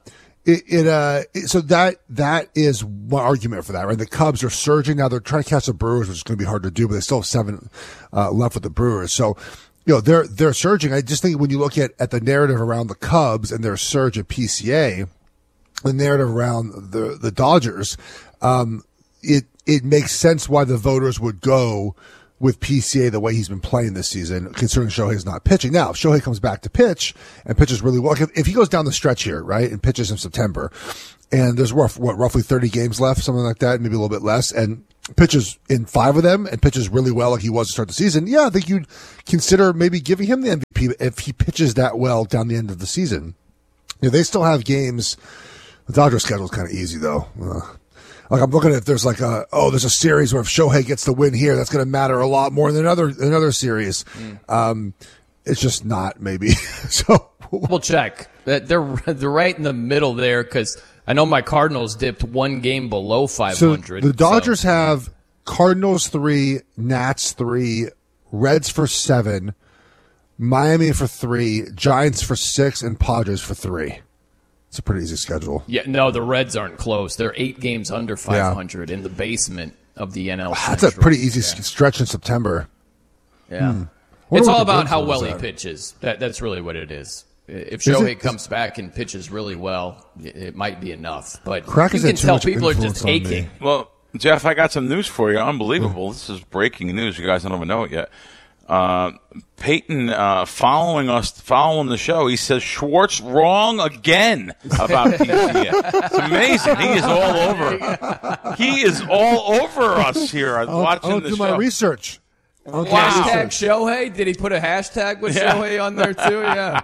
Speaker 2: It, it uh it, so that that is one argument for that, right? The Cubs are surging now. They're trying to catch the Brewers, which is going to be hard to do, but they still have seven uh, left with the Brewers. So, you know, they're they're surging. I just think when you look at at the narrative around the Cubs and their surge at P C A, the narrative around the the Dodgers, um, it it makes sense why the voters would go with P C A the way he's been playing this season, considering Shohei's not pitching. Now, if Shohei comes back to pitch and pitches really well, if, if he goes down the stretch here, right, and pitches in September, and there's rough, what, roughly thirty games left, something like that, maybe a little bit less, and pitches in five of them and pitches really well like he was to start the season, yeah, I think you'd consider maybe giving him the M V P if he pitches that well down the end of the season. You know, they still have games. The Dodgers schedule is kind of easy, though. Uh, Like I'm looking at if there's like a oh there's a series where if Shohei gets the win here, that's going to matter a lot more than another another series. Mm. Um, it's just not maybe. So
Speaker 1: we'll check. They're they're right in the middle there because I know my Cardinals dipped one game below five hundred.
Speaker 2: So the Dodgers so. have Cardinals three, Nats three, Reds for seven, Miami for three, Giants for six, and Padres for three. It's a pretty easy schedule.
Speaker 1: Yeah, no, the Reds aren't close. They're eight games under five hundred yeah. in the basement of the N L Central.
Speaker 2: That's a pretty easy yeah. stretch in September.
Speaker 1: Yeah. Hmm. It's all about how well he pitches. That, that's really what it is. If Shohei comes back and pitches really well, it, it might be enough. But
Speaker 2: Crack
Speaker 1: you can tell people are just aching.
Speaker 3: Well, Jeff, I got some news for you. Unbelievable. Mm. This is breaking news. You guys don't even know it yet. Uh, Peyton, uh, following us, following the show, he says Schwartz wrong again about P C A. It's amazing. He is all over. He is all over us here. I'm
Speaker 2: I'll,
Speaker 3: watching
Speaker 2: I'll
Speaker 3: the
Speaker 2: do
Speaker 3: show.
Speaker 2: my research.
Speaker 1: I'll hashtag Shohei. Did he put a hashtag with yeah. Shohei on there too? Yeah.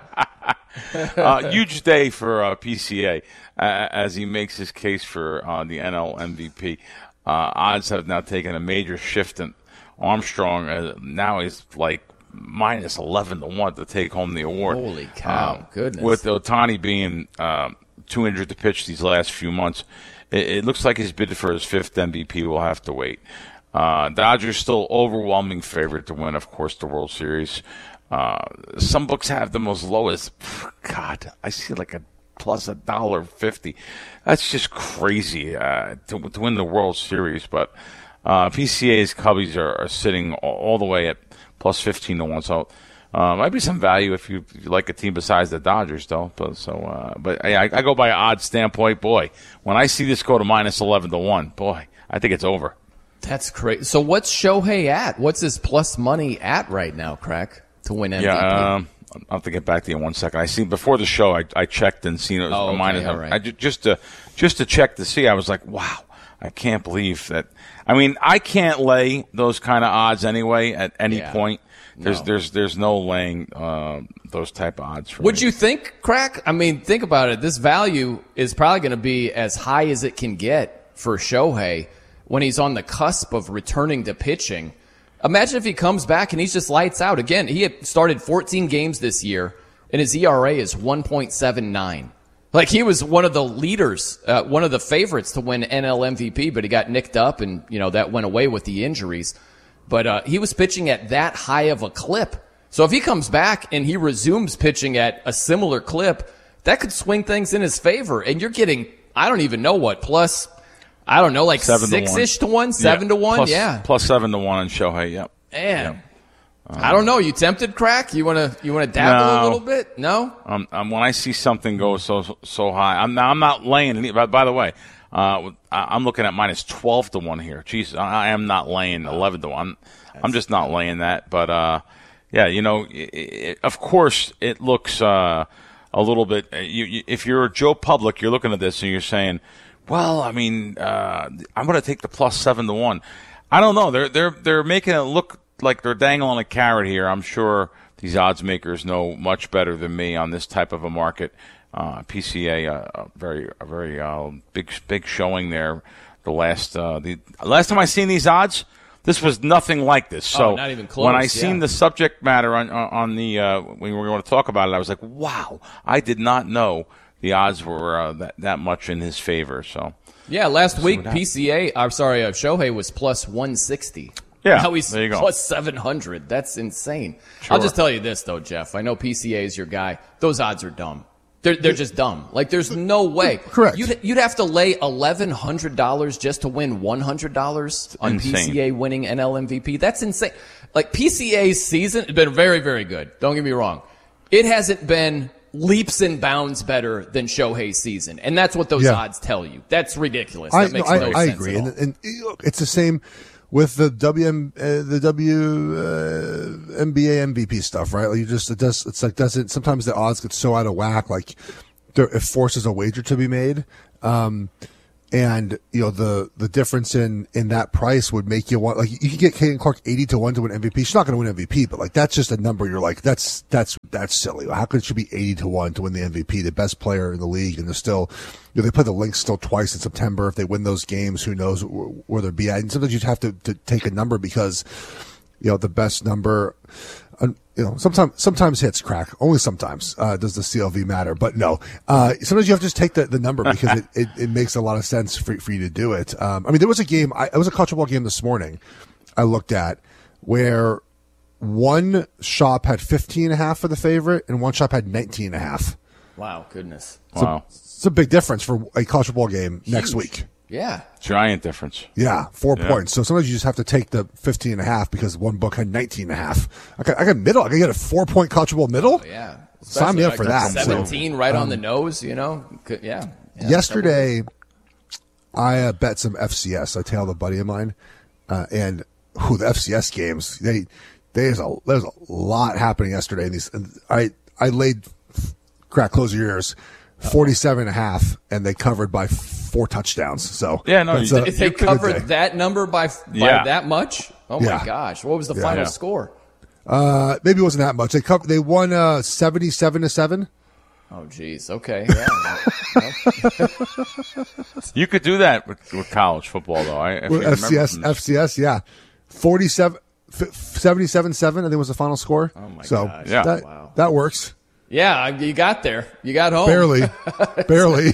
Speaker 3: uh, huge day for uh, P C A uh, as he makes his case for uh, the N L M V P. Uh, odds have now taken a major shift in Armstrong, uh, now he's like minus eleven to one to take home the award.
Speaker 1: Holy cow.
Speaker 3: Um,
Speaker 1: Goodness.
Speaker 3: With Ohtani being uh, too injured to pitch these last few months, it, it looks like his bid for his fifth M V P will have to wait. Uh, Dodgers still overwhelming favorite to win, of course, the World Series. Uh, some books have them as low as, God, I see like a plus a dollar fifty. That's just crazy uh, to, to win the World Series, but Uh, P C A's Cubbies are, are sitting all, all the way at plus fifteen to one. So, uh, might be some value if you, if you like a team besides the Dodgers, though. But so, uh, but I, I go by odds standpoint. Boy, when I see this go to minus eleven to one, boy, I think it's over.
Speaker 1: That's crazy. So, what's Shohei at? What's his plus money at right now, Crack, to win M V P?
Speaker 3: Yeah, um, I'll have to get back to you in one second. I see before the show, I, I checked and seen it was
Speaker 1: oh,
Speaker 3: a minus.
Speaker 1: Okay, right.
Speaker 3: I, just to just to check to see, I was like, wow, I can't believe that. I mean, I can't lay those kind of odds anyway at any
Speaker 1: yeah.
Speaker 3: point. There's
Speaker 1: no.
Speaker 3: there's there's no laying uh, those type of odds for
Speaker 1: Would
Speaker 3: me.
Speaker 1: you think, Crack? I mean, think about it. This value is probably going to be as high as it can get for Shohei when he's on the cusp of returning to pitching. Imagine if he comes back and he's just lights out. Again, he had started fourteen games this year, and his E R A is one point seven nine. Like, he was one of the leaders, uh, one of the favorites to win N L M V P, but he got nicked up, and, you know, that went away with the injuries. But uh, he was pitching at that high of a clip. So if he comes back and he resumes pitching at a similar clip, that could swing things in his favor. And you're getting, I don't even know what, plus, I don't know, like
Speaker 3: seven
Speaker 1: six-ish to one, to one seven
Speaker 3: yeah.
Speaker 1: to one,
Speaker 3: plus,
Speaker 1: yeah.
Speaker 3: Plus seven to one on Shohei, yep.
Speaker 1: Man.
Speaker 3: Yep.
Speaker 1: Um, I don't know. You tempted, Crack? You want to you want to dabble
Speaker 3: no.
Speaker 1: a little bit? No.
Speaker 3: Um, um, when I see something go so so high, I'm I'm not laying any. By, by the way, uh, I'm looking at minus twelve to one here. Jesus, I, I am not laying eleven to one. I'm, I'm just not laying that. But uh, yeah, you know, it, it, of course, it looks uh, a little bit. You, you, if you're Joe Public, you're looking at this and you're saying, well, I mean, uh, I'm going to take the plus seven to one. I don't know. They're they're they're making it look like they're dangling a carrot here. I'm sure these odds makers know much better than me on this type of a market. Uh, P C A, uh, a very, a very uh, big, big showing there. The last, uh, the last time I seen these odds, this was nothing like this. So
Speaker 1: oh, not even close,
Speaker 3: when I
Speaker 1: yeah.
Speaker 3: seen the subject matter on on the uh, when we were going to talk about it, I was like, wow, I did not know the odds were uh, that that much in his favor. So
Speaker 1: yeah, last week P C A, I'm sorry, uh, Shohei was plus one sixty.
Speaker 3: Yeah,
Speaker 1: now he's
Speaker 3: there you go.
Speaker 1: plus seven hundred. That's insane.
Speaker 3: Sure.
Speaker 1: I'll just tell you this, though, Jeff. I know P C A is your guy. Those odds are dumb. They're they're just dumb. Like there's no way.
Speaker 2: Correct.
Speaker 1: You'd you'd have to lay eleven hundred dollars just to win one hundred dollars on
Speaker 3: insane.
Speaker 1: P C A winning N L M V P. That's insane. Like P C A's season has been very very good. Don't get me wrong. It hasn't been leaps and bounds better than Shohei's season, and that's what those
Speaker 2: Yeah.
Speaker 1: odds tell you. That's ridiculous.
Speaker 2: I,
Speaker 1: That makes
Speaker 2: no, I,
Speaker 1: no
Speaker 2: I
Speaker 1: sense
Speaker 2: agree,
Speaker 1: at all.
Speaker 2: and, and look, it's the same with the W M, uh, the W uh, N B A M V P stuff, right? Like you just it does. It's like doesn't sometimes the odds get so out of whack, like there, it forces a wager to be made. Um, and you know the the difference in in that price would make you want, like you could get Caitlin Clark eighty to one to win M V P. She's not going to win M V P, but like that's just a number you're like that's that's that's silly. How could she be eighty to one to win the M V P, the best player in the league? And they're still, you know, they play the Lynx still twice in September. If they win those games, who knows where they'll be at? And sometimes you have to, to take a number because you know the best number. Uh, you know, sometimes sometimes hits crack. Only sometimes uh, does the C L V matter, but no. Uh, sometimes you have to just take the, the number because it, it, it makes a lot of sense for, for you to do it. Um, I mean, there was a game. I, it was a college football game this morning. I looked at where one shop had fifteen and a half for the favorite, and one shop had nineteen and a half.
Speaker 1: Wow, goodness.
Speaker 2: It's wow, a, it's a big difference for a college football game
Speaker 1: Huge.
Speaker 2: next week.
Speaker 1: Yeah.
Speaker 3: Giant difference.
Speaker 2: Yeah, four
Speaker 3: Yeah.
Speaker 2: points. So sometimes you just have to take the fifteen and a half because one book had nineteen and a half. I got, I got middle. I can get a four point college football middle.
Speaker 1: Oh, yeah.
Speaker 2: Sign me up for that.
Speaker 1: seventeen
Speaker 2: So,
Speaker 1: right on
Speaker 2: um,
Speaker 1: the nose, you know? Could, yeah. yeah.
Speaker 2: Yesterday, I uh, bet some F C S. I tailed a buddy of mine, uh, and who the F C S games. They there's a there's a lot happening yesterday. In these, and I I laid crack close your ears. forty-seven and a half, and they covered by four touchdowns. So
Speaker 3: yeah, no,
Speaker 2: that's
Speaker 3: you
Speaker 2: a,
Speaker 3: did.
Speaker 1: If they
Speaker 2: a good day.
Speaker 1: covered that number by, by
Speaker 3: Yeah.
Speaker 1: that much? Oh,
Speaker 2: Yeah.
Speaker 1: my gosh. What was the
Speaker 2: Yeah.
Speaker 1: final
Speaker 2: Yeah.
Speaker 1: score?
Speaker 2: Uh, maybe it wasn't that much. They covered. They won uh, seventy-seven to seven.
Speaker 1: Oh, geez. Okay. Yeah.
Speaker 3: You could do that with, with college football, though. I, if
Speaker 2: Well,
Speaker 3: you remember
Speaker 2: F C S,
Speaker 3: from-
Speaker 2: F C S, yeah, forty-seven, seventy-seven seven. I think was the final score.
Speaker 1: Oh my
Speaker 2: so
Speaker 1: gosh.
Speaker 3: Yeah.
Speaker 2: that
Speaker 1: Wow.
Speaker 2: that works.
Speaker 1: Yeah, you got there. You got home.
Speaker 2: Barely, barely.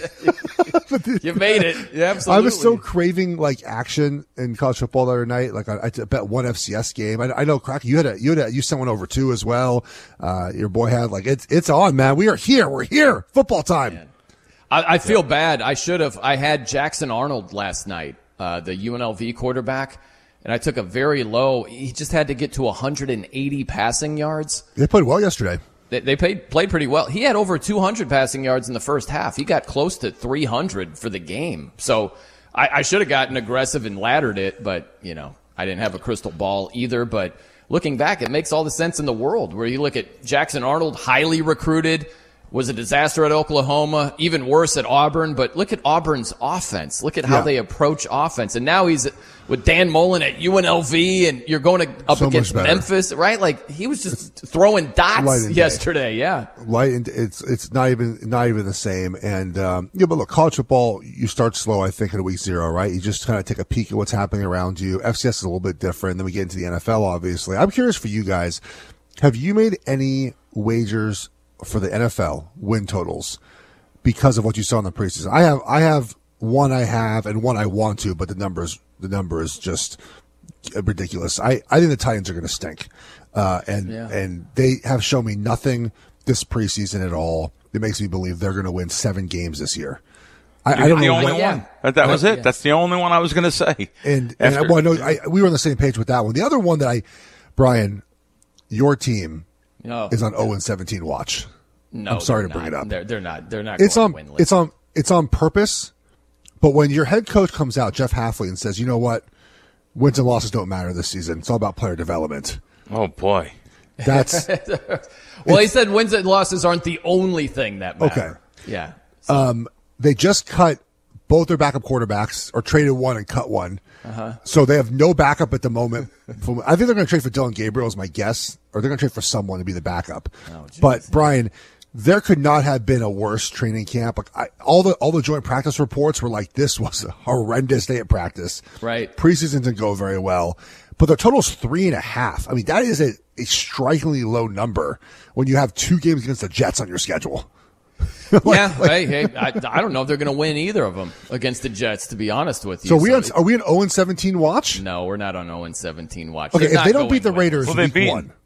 Speaker 1: You made it. Yeah, absolutely.
Speaker 2: I was so craving like action in college football the other night. Like I, I bet one F C S game. I, I know, Crack, you had a, you had a, you sent one over too as well. Uh, your boy had like it's it's on, man. We are here. We're here. Football time.
Speaker 1: Man. I, I feel bad. I should have. I had Jackson Arnold last night, uh, the U N L V quarterback, and I took a very low. He just had to get to one hundred eighty passing yards.
Speaker 2: They played well yesterday.
Speaker 1: They, they played played pretty well. He had over two hundred passing yards in the first half. He got close to three hundred for the game. So I, I should have gotten aggressive and laddered it, but you know I didn't have a crystal ball either. But looking back, it makes all the sense in the world. Where you look at Jackson Arnold, highly recruited, was a disaster at Oklahoma, even worse at Auburn. But look at Auburn's offense. Look at how
Speaker 2: Yeah.
Speaker 1: they approach offense. And now he's with Dan Mullen at U N L V, and you're going to, up
Speaker 2: So much
Speaker 1: against
Speaker 2: better.
Speaker 1: Memphis, right? Like he was just throwing
Speaker 2: Light
Speaker 1: dots
Speaker 2: and day.
Speaker 1: yesterday. Yeah.
Speaker 2: Light and it's it's not even not even the same. And um, yeah, but look, college football, you start slow. I think at week zero, right? You just kind of take a peek at what's happening around you. F C S is a little bit different. Then we get into the N F L. Obviously, I'm curious for you guys. Have you made any wagers for the N F L win totals because of what you saw in the preseason? I have. I have one. I have and one I want to, but the numbers the number is just ridiculous. I, I think the Titans are going to stink. Uh, and,
Speaker 1: Yeah.
Speaker 2: and they have shown me nothing this preseason at all that makes me believe they're going to win seven games this year. I, I don't
Speaker 3: the
Speaker 2: know
Speaker 3: only
Speaker 2: what,
Speaker 3: one. That, that was
Speaker 1: Yeah.
Speaker 3: it. That's the only one I was going to say.
Speaker 2: and, and I,
Speaker 3: After-
Speaker 2: well, I know I, we were on the same page with that one. The other one that I, Brian, your team
Speaker 1: No.
Speaker 2: is on oh and seventeen watch.
Speaker 1: No,
Speaker 2: I'm sorry
Speaker 1: they're
Speaker 2: to bring
Speaker 1: not.
Speaker 2: it up.
Speaker 1: They're, they're not. They're not.
Speaker 2: It's
Speaker 1: going
Speaker 2: on,
Speaker 1: winless.
Speaker 2: it's on, it's on purpose. But when your head coach comes out, Jeff Halfley, and says, you know what? Wins and losses don't matter this season. It's all about player development.
Speaker 3: Oh boy.
Speaker 2: That's
Speaker 1: well, he said wins and losses aren't the only thing that matter.
Speaker 2: Okay.
Speaker 1: Yeah.
Speaker 2: um, they just cut both their backup quarterbacks, or traded one and cut one.
Speaker 1: Uh-huh.
Speaker 2: So they have no backup at the moment. From- I think they're going to trade for Dylan Gabriel, is my guess, or they're going to trade for someone to be the backup.
Speaker 1: Oh, geez.
Speaker 2: But Brian, there could not have been a worse training camp. Like I, all the all the joint practice reports were like this was a horrendous day at practice.
Speaker 1: Right.
Speaker 2: Preseason didn't go very well, but their total's three and a half. I mean, that is a, a strikingly low number when you have two games against the Jets on your schedule. Like-
Speaker 1: yeah.
Speaker 2: like-
Speaker 1: hey, hey. I, I don't know if they're going to win either of them against the Jets. To be honest with you.
Speaker 2: So we on, are we an oh and seventeen watch?
Speaker 1: No, we're not on oh and seventeen watch.
Speaker 2: Okay,
Speaker 1: They're
Speaker 2: if
Speaker 1: not
Speaker 2: they don't beat the
Speaker 1: going
Speaker 2: Raiders
Speaker 3: Well, they
Speaker 2: week
Speaker 3: beat-
Speaker 2: one,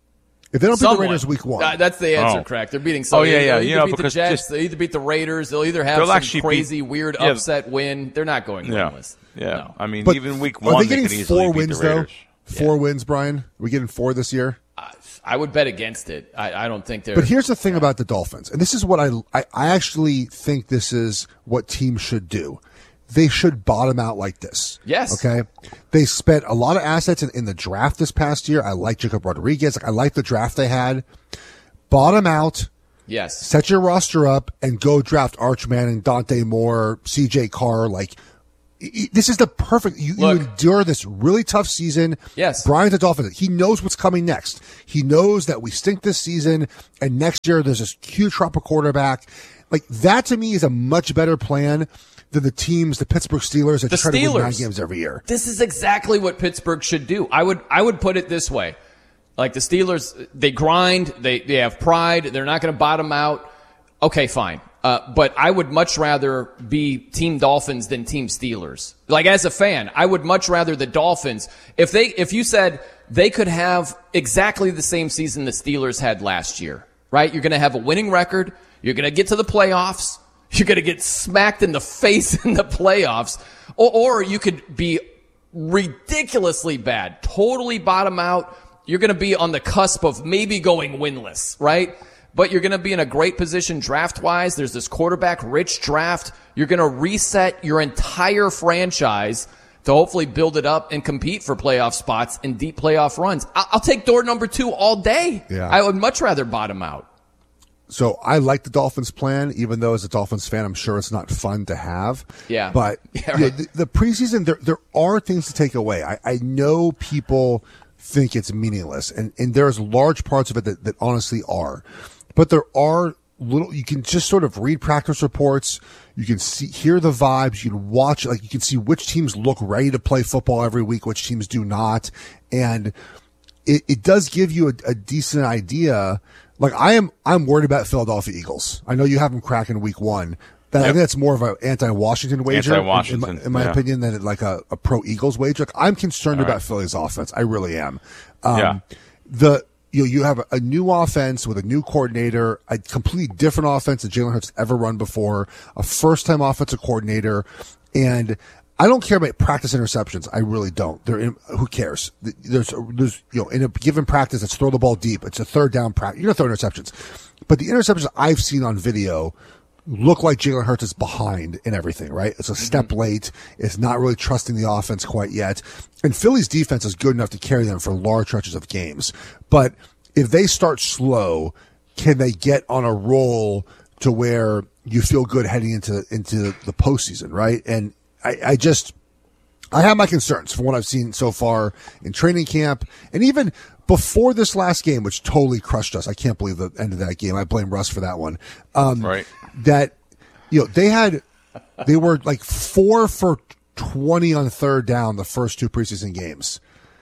Speaker 2: If they don't beat
Speaker 1: Someone.
Speaker 2: the Raiders week one.
Speaker 1: Uh, that's the answer,
Speaker 3: Oh.
Speaker 1: Crack. They're beating someone.
Speaker 3: Oh, yeah, yeah.
Speaker 1: They'll either
Speaker 3: You know,
Speaker 1: beat
Speaker 3: because
Speaker 1: the Jets,
Speaker 3: just-
Speaker 1: they'll either beat the Raiders, they'll either have
Speaker 3: They'll
Speaker 1: some
Speaker 3: actually
Speaker 1: crazy,
Speaker 3: beat-
Speaker 1: weird
Speaker 3: yeah.
Speaker 1: upset win. They're not going
Speaker 3: Yeah.
Speaker 1: winless.
Speaker 3: Yeah.
Speaker 1: No.
Speaker 3: I mean,
Speaker 2: But
Speaker 3: even week
Speaker 2: are
Speaker 3: one,
Speaker 2: they
Speaker 3: they,
Speaker 2: getting
Speaker 3: could easily
Speaker 2: four
Speaker 3: beat
Speaker 2: wins,
Speaker 3: the
Speaker 2: though?
Speaker 3: Raiders.
Speaker 2: Four wins, Brian? Are we getting four this year?
Speaker 1: I would bet against it. I, I don't think they're.
Speaker 2: But here's the thing about the Dolphins, and this is what I, I I actually think this is what teams should do. They should bottom out like this.
Speaker 1: Yes.
Speaker 2: Okay. They spent a lot of assets in, in the draft this past year. I like Jacob Rodriguez. Like, I like the draft they had. Bottom out.
Speaker 1: Yes.
Speaker 2: Set your roster up and go draft Arch Manning, Dante Moore, C J Carr. Like, this is the perfect. You, you endure this really tough season.
Speaker 1: Yes.
Speaker 2: Brian's a Dolphin. He knows what's coming next. He knows that we stink this season, and next year there's this huge drop of quarterback. Like, that to me is a much better plan than the teams, the Pittsburgh Steelers, that
Speaker 1: The
Speaker 2: try to win nine
Speaker 1: Steelers.
Speaker 2: games every year.
Speaker 1: This is exactly what Pittsburgh should do. I would I would put it this way. Like the Steelers, they grind, they, they have pride, they're not going to bottom out. Okay, fine. Uh, but I would much rather be Team Dolphins than Team Steelers. Like, as a fan, I would much rather the Dolphins. If they, if you said they could have exactly the same season the Steelers had last year, right? You're going to have a winning record. You're going to get to the playoffs. You're going to get smacked in the face in the playoffs. Or, or you could be ridiculously bad, totally bottom out. You're going to be on the cusp of maybe going winless, right? But you're going to be in a great position draft-wise. There's this quarterback-rich draft. You're going to reset your entire franchise to hopefully build it up and compete for playoff spots and deep playoff runs. I- I'll take door number two all day.
Speaker 2: Yeah.
Speaker 1: I would much rather bottom out.
Speaker 2: So I like the Dolphins plan, even though as a Dolphins fan, I'm sure it's not fun to have.
Speaker 1: Yeah.
Speaker 2: But
Speaker 1: Yeah,
Speaker 2: yeah,
Speaker 1: right.
Speaker 2: the, the preseason, there there are things to take away. I, I know people think it's meaningless, and, and there's large parts of it that, that honestly are. But there are little, you can just sort of read practice reports. You can see, hear the vibes. You can watch, like, you can see which teams look ready to play football every week, which teams do not. And it, it does give you a, a decent idea. Like, I am, I'm worried about Philadelphia Eagles. I know you have them cracking week one. That, I
Speaker 3: Yep.
Speaker 2: think that's more of an anti-Washington wager, in-
Speaker 3: Anti-Washington,
Speaker 2: in, my, in my
Speaker 3: yeah.
Speaker 2: opinion, than like a, a pro-Eagles wager. Like, I'm concerned
Speaker 3: All
Speaker 2: about
Speaker 3: right.
Speaker 2: Philly's offense. I really am. Um,
Speaker 3: Yeah.
Speaker 2: The you know, you have a, a new offense with a new coordinator, a completely different offense than Jalen Hurts ever run before, a first-time offensive coordinator, and I don't care about practice interceptions. I really don't. They're in, who cares? There's, there's, you know, in a given practice, it's throw the ball deep. It's a third down practice. You're going to throw interceptions. But the interceptions I've seen on video look like Jalen Hurts is behind in everything, right? It's a step late. It's not really trusting the offense quite yet. And Philly's defense is good enough to carry them for large stretches of games. But if they start slow, can they get on a roll to where you feel good heading into, into the postseason, right? And I, I just, I have my concerns from what I've seen so far in training camp, and even before this last game, which totally crushed us. I can't believe the end of that game. I blame Russ for that one. Um,
Speaker 3: Right.
Speaker 2: That, you know, they had, they were like four for twenty on third down the first two preseason games.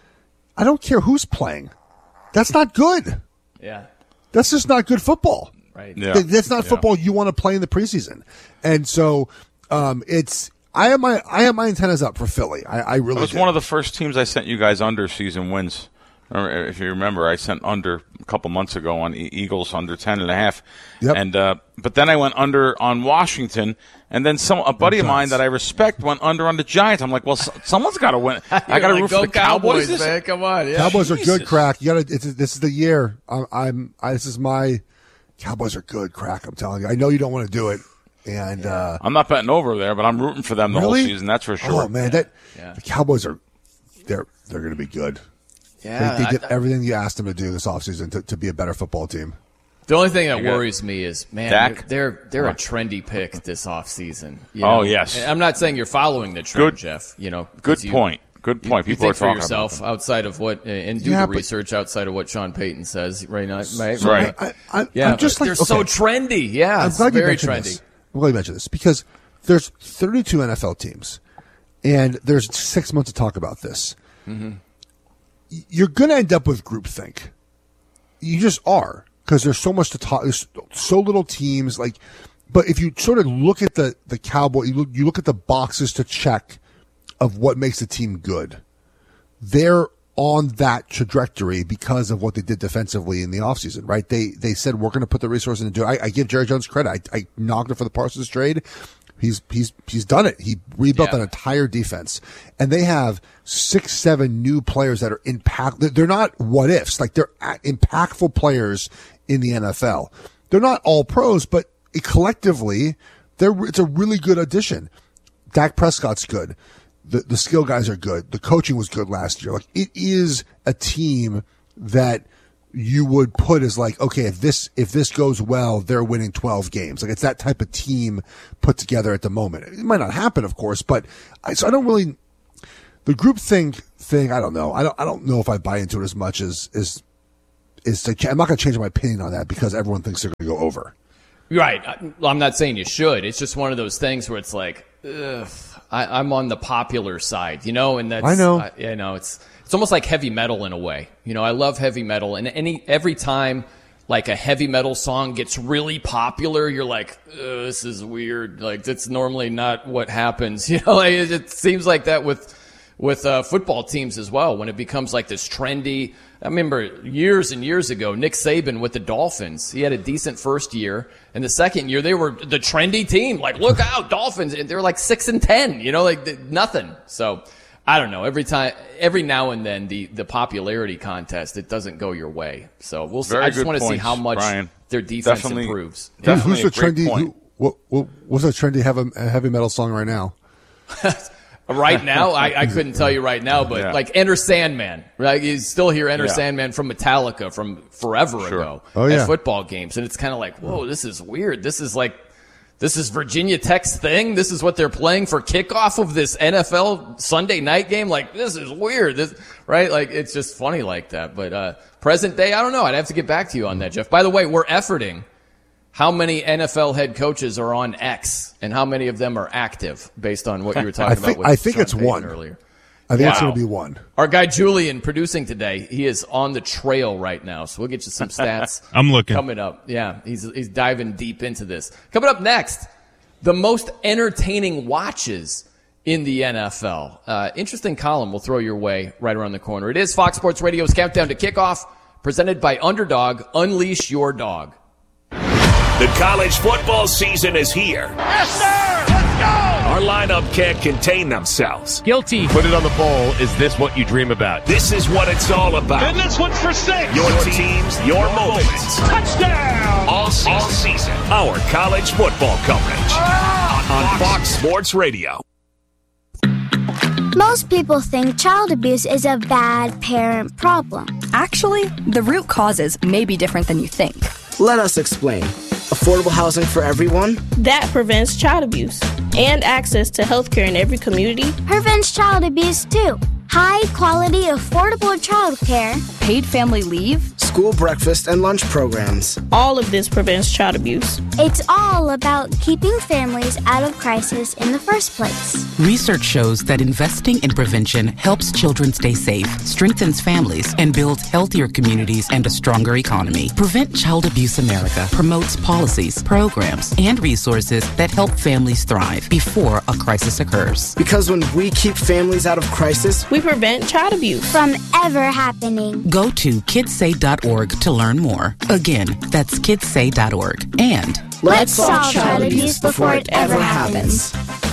Speaker 2: I don't care who's playing. That's not good.
Speaker 1: Yeah.
Speaker 2: That's just not good football.
Speaker 1: Right.
Speaker 3: Yeah.
Speaker 2: Th- That's not
Speaker 3: Yeah.
Speaker 2: football you want to play in the preseason. And so, um, it's, I have my, I have my antennas up for Philly. I, I really
Speaker 3: It was
Speaker 2: do.
Speaker 3: one of the first teams I sent you guys under season wins. Or if you remember, I sent under a couple months ago on E- Eagles under ten and a half.
Speaker 2: Yep.
Speaker 3: And uh, but then I went under on Washington, and then some a buddy of mine that I respect went under on the Giants. I'm like, well, so, someone's got to win. I got to
Speaker 1: like,
Speaker 3: root
Speaker 1: go
Speaker 3: for the Cowboys.
Speaker 1: Cowboys, man. Come on. Yeah.
Speaker 2: Cowboys are
Speaker 3: Jesus.
Speaker 2: good, crack. You gotta. It's, this is the year. I'm. I'm I, this is my. Cowboys are good, crack. I'm telling you. I know you don't want to do it, and uh,
Speaker 3: I'm not betting over there, but I'm rooting for them the
Speaker 2: really?
Speaker 3: whole season. That's for sure.
Speaker 2: Oh man, that
Speaker 1: Yeah.
Speaker 2: the Cowboys are. They're they're going to be good.
Speaker 1: Yeah.
Speaker 2: they, they
Speaker 1: I-
Speaker 2: did everything you asked them to do this offseason to, to be a better football team.
Speaker 1: The only thing that
Speaker 3: You got
Speaker 1: worries me is, man,
Speaker 3: Dak?
Speaker 1: they're they're, they're a
Speaker 3: What?
Speaker 1: trendy pick this offseason. you
Speaker 3: Oh,
Speaker 1: know?
Speaker 3: yes.
Speaker 1: And I'm not saying you're following the trend,
Speaker 3: Good-
Speaker 1: Jeff. You know, 'cause
Speaker 3: Good
Speaker 1: you-
Speaker 3: point. Good
Speaker 1: You,
Speaker 3: point.
Speaker 1: you
Speaker 3: People
Speaker 1: think
Speaker 3: are
Speaker 1: for
Speaker 3: talking
Speaker 1: yourself
Speaker 3: about them.
Speaker 1: outside of what, and do
Speaker 2: Yeah,
Speaker 1: the
Speaker 2: but-
Speaker 1: research outside of what Sean Payton says right now. Right?
Speaker 3: Right.
Speaker 2: I, I,
Speaker 1: Yeah,
Speaker 2: I'm just
Speaker 1: but
Speaker 2: like
Speaker 1: they're so
Speaker 2: okay.
Speaker 1: trendy. Yeah,
Speaker 2: I'm
Speaker 1: it's
Speaker 2: glad you
Speaker 1: very
Speaker 2: mentioned
Speaker 1: trendy.
Speaker 2: this. I'm glad you mentioned this because there's thirty-two N F L teams, and there's six months to talk about this.
Speaker 1: Mm-hmm.
Speaker 2: You're going to end up with groupthink. You just are because there's so much to talk. There's so little teams. Like, but if you sort of look at the the Cowboy, you look, you look at the boxes to check of what makes a team good. They're on that trajectory because of what they did defensively in the offseason, right? They they said, we're going to put the resources into it. I, I give Jerry Jones credit. I, I knocked it for the Parsons trade. He's he's he's done it. He rebuilt yeah. an entire defense, and they have six, seven new players that are impact. They're not what ifs, like they're impactful players in the N F L. They're not all pros, but collectively, they're it's a really good addition. Dak Prescott's good. The the skill guys are good. The coaching was good last year. Like it is a team that you would put as like, okay, if this, if this goes well, they're winning twelve games. Like it's that type of team put together at the moment. It might not happen, of course, but I, so I don't really, the group think thing, I don't know. I don't, I don't know if I buy into it as much as, as, is to, I'm not going to change my opinion on that because everyone thinks they're going to go over.
Speaker 1: Right. I'm not saying you should. It's just one of those things where it's like, ugh, I, I'm on the popular side, you know, and that's,
Speaker 2: I know,
Speaker 1: I, you know, it's, It's almost like heavy metal in a way. You know, I love heavy metal, and any every time like a heavy metal song gets really popular, you're like, this is weird. Like that's normally not what happens. You know, like, it, it seems like that with with uh, football teams as well. When it becomes like this trendy. I remember years and years ago, Nick Saban with the Dolphins. He had a decent first year, and the second year they were the trendy team. Like, look out, Dolphins! And they were like six and ten. You know, like nothing. So. I don't know. Every time, every now and then, the, the popularity contest, it doesn't go your way. So we'll see.
Speaker 3: Very
Speaker 1: I just want to
Speaker 3: points,
Speaker 1: see how much
Speaker 3: Brian.
Speaker 1: their defense
Speaker 3: Definitely,
Speaker 1: improves.
Speaker 3: Definitely
Speaker 2: Who's the trendy?
Speaker 3: point.
Speaker 2: Who, what, what, what's a trendy heavy, heavy metal song right now?
Speaker 1: Right now, I, I couldn't tell you right now, but
Speaker 3: Yeah.
Speaker 1: like Enter Sandman, right? You still hear Enter
Speaker 3: Yeah.
Speaker 1: Sandman from Metallica from forever
Speaker 3: Sure.
Speaker 1: ago
Speaker 2: Oh,
Speaker 1: at
Speaker 2: yeah.
Speaker 1: football games, and it's kind of like, whoa, this is weird. This is like. This is Virginia Tech's thing. This is what they're playing for kickoff of this N F L Sunday night game. Like, this is weird. This, right? Like, it's just funny like that. But, uh, present day, I don't know. I'd have to get back to you on that, Jeff. By the way, we're efforting how many N F L head coaches are on X and how many of them are active based on what you were talking
Speaker 2: I think,
Speaker 1: about with
Speaker 2: I think
Speaker 1: Sean
Speaker 2: it's
Speaker 1: Payton
Speaker 2: one.
Speaker 1: earlier.
Speaker 2: I think
Speaker 1: Wow.
Speaker 2: it's going to be one.
Speaker 1: Our guy Julian producing today, he is on the trail right now, so we'll get you some stats.
Speaker 5: I'm looking.
Speaker 1: Coming up. Yeah, he's he's diving deep into this. Coming up next, the most entertaining watches in the N F L. Uh, interesting column we'll throw your way right around the corner. It is Fox Sports Radio's Countdown to Kickoff, presented by Underdog. Unleash your dog.
Speaker 7: The college football season is here.
Speaker 14: Yes, sir! Let's go!
Speaker 7: Our lineup can't contain themselves.
Speaker 9: Guilty. Put it on the bowl. Is this what you dream about?
Speaker 7: This is what it's all about.
Speaker 14: And this one's for six.
Speaker 7: Your teams, your moments.
Speaker 14: Touchdown!
Speaker 7: All season. All season. Our college football coverage on, on Fox Sports Radio.
Speaker 15: Most people think child abuse is a bad parent problem.
Speaker 16: Actually, the root causes may be different than you think.
Speaker 18: Let us explain. Affordable housing for everyone?
Speaker 19: That prevents child abuse. And access to health care in every community.
Speaker 15: Prevents child abuse, too. High quality, affordable child care.
Speaker 16: Paid family leave.
Speaker 18: School breakfast and lunch programs.
Speaker 19: All of this prevents child abuse.
Speaker 15: It's all about keeping families out of crisis in the first place.
Speaker 20: Research shows that investing in prevention helps children stay safe, strengthens families, and builds healthier communities and a stronger economy. Prevent Child Abuse America promotes policies, programs, and resources that help families thrive before a crisis occurs.
Speaker 18: Because when we keep families out of crisis,
Speaker 19: we prevent child abuse
Speaker 15: from ever happening.
Speaker 20: Go to kids say dot org to learn more. Again, that's kids say dot org. And
Speaker 15: let's solve child abuse before it ever happens.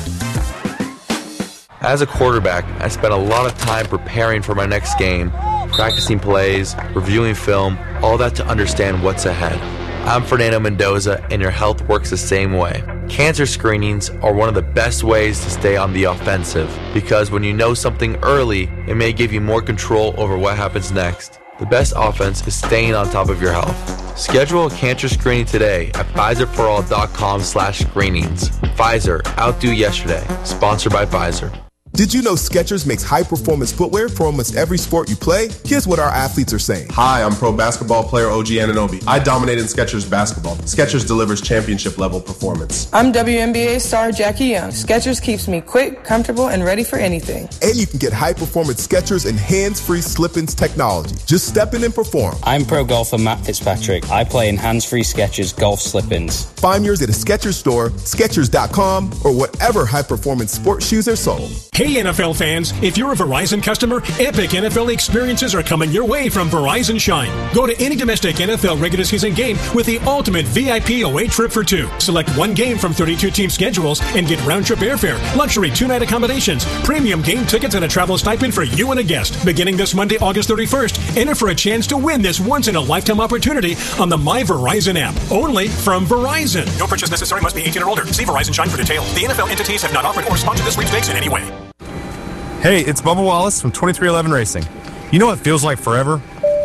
Speaker 22: As a quarterback, I spent a lot of time preparing for my next game, practicing plays, reviewing film, all that to understand what's ahead. I'm Fernando Mendoza, and your health works the same way. Cancer screenings are one of the best ways to stay on the offensive, because when you know something early, it may give you more control over what happens next. The best offense is staying on top of your health. Schedule a cancer screening today at Pfizer for all dot com slash screenings. Pfizer, outdo yesterday. Sponsored by Pfizer.
Speaker 23: Did you know Skechers makes high-performance footwear for almost every sport you play? Here's what our athletes are saying.
Speaker 29: Hi, I'm pro basketball player O G Anunoby. I dominate in Skechers basketball. Skechers delivers championship-level performance.
Speaker 30: I'm W N B A star Jackie Young. Skechers keeps me quick, comfortable, and ready for anything.
Speaker 23: And you can get high-performance Skechers and hands-free slip-ins technology. Just step in and perform.
Speaker 31: I'm pro golfer Matt Fitzpatrick. I play in hands-free Skechers golf slip-ins.
Speaker 23: Find yours at a Skechers store, Skechers dot com, or whatever high-performance sports shoes are sold.
Speaker 4: Hey N F L fans, if you're a Verizon customer, epic N F L experiences are coming your way from Verizon Shine. Go to any domestic N F L regular season game with the ultimate V I P away trip for two. Select one game from thirty-two team schedules and get round-trip airfare, luxury two-night accommodations, premium game tickets, and a travel stipend for you and a guest. Beginning this Monday, August thirty-first, enter for a chance to win this once-in-a-lifetime opportunity on the My Verizon app. Only from Verizon. No purchase necessary. Must be eighteen or older. See Verizon Shine for details. The N F L entities have not offered or sponsored this sweepstakes in any way.
Speaker 5: Hey, it's Bubba Wallace from twenty-three eleven Racing. You know what feels like forever?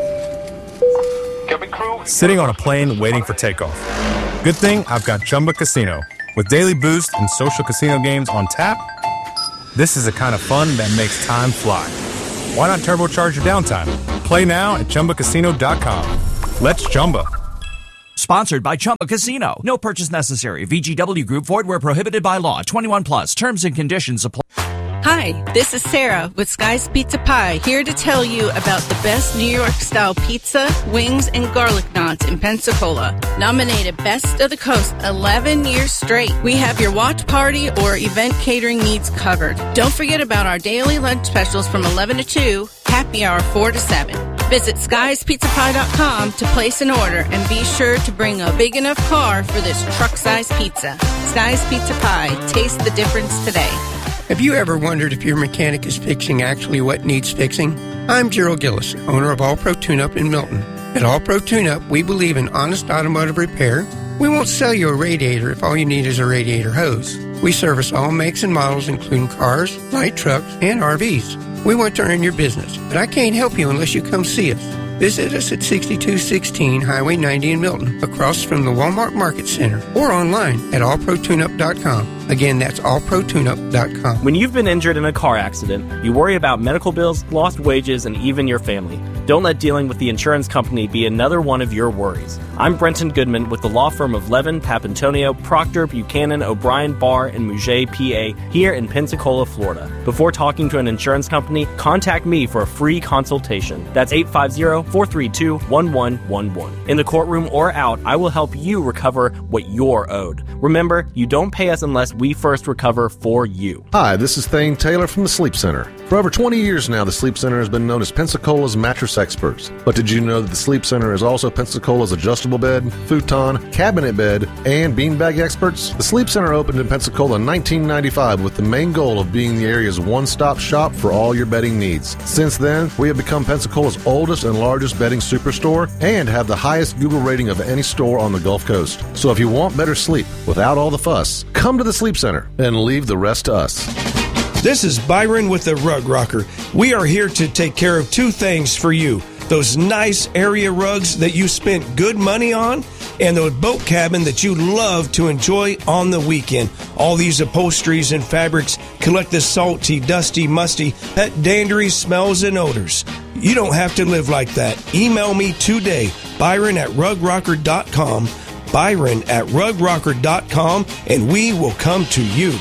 Speaker 5: Sitting on a plane waiting for takeoff. Good thing I've got Chumba Casino. With daily boost and social casino games on tap, this is the kind of fun that makes time fly. Why not turbocharge your downtime? Play now at Chumba Casino dot com. Let's Chumba.
Speaker 6: Sponsored by Chumba Casino. No purchase necessary. V G W Group. Void where prohibited by law. twenty-one plus. Terms and conditions apply.
Speaker 10: Hi, this is Sarah with Sky's Pizza Pie, here to tell you about the best New York-style pizza, wings, and garlic knots in Pensacola. Nominated Best of the Coast eleven years straight. We have your watch party or event catering needs covered. Don't forget about our daily lunch specials from eleven to two, happy hour four to seven. Visit skies pizza pie dot com to place an order and be sure to bring a big enough car for this truck-sized pizza. Sky's Pizza Pie. Taste the difference today.
Speaker 11: Have you ever wondered if your mechanic is fixing actually what needs fixing? I'm Gerald Gillis, owner of All Pro Tune-Up in Milton. At All Pro Tune-Up, we believe in honest automotive repair. We won't sell you a radiator if all you need is a radiator hose. We service all makes and models, including cars, light trucks, and R Vs. We want to earn your business, but I can't help you unless you come see us. Visit us at sixty-two sixteen Highway ninety in Milton, across from the Walmart Market Center, or online at all pro tune up dot com. Again, that's all pro tune up dot com.
Speaker 12: When you've been injured in a car accident, you worry about medical bills, lost wages, and even your family. Don't let dealing with the insurance company be another one of your worries. I'm Brenton Goodman with the law firm of Levin, Papantonio, Proctor, Buchanan, O'Brien, Barr, and Mouget, P A, here in Pensacola, Florida. Before talking to an insurance company, contact me for a free consultation. That's eight five zero, four three two, one one one one. In the courtroom or out, I will help you recover what you're owed. Remember, you don't pay us unless we first recover for you.
Speaker 17: Hi, this is Thane Taylor from the Sleep Center. For over twenty years now, the Sleep Center has been known as Pensacola's mattress experts. But did you know that the Sleep Center is also Pensacola's adjustable bed, futon, cabinet bed, and beanbag experts? The Sleep Center opened in Pensacola in nineteen ninety-five with the main goal of being the area's one-stop shop for all your bedding needs. Since then, we have become Pensacola's oldest and largest bedding superstore and have the highest Google rating of any store on the Gulf Coast. So if you want better sleep without all the fuss, come to the Sleep Center and leave the rest to us.
Speaker 21: This is Byron with the Rug Rocker. We are here to take care of two things for you. Those nice area rugs that you spent good money on, and the boat cabin that you love to enjoy on the weekend. All these upholsteries and fabrics collect the salty, dusty, musty, pet dandery smells and odors. You don't have to live like that. Email me today, Byron at rug rocker dot com, Byron at rug rocker dot com, and we will come to you.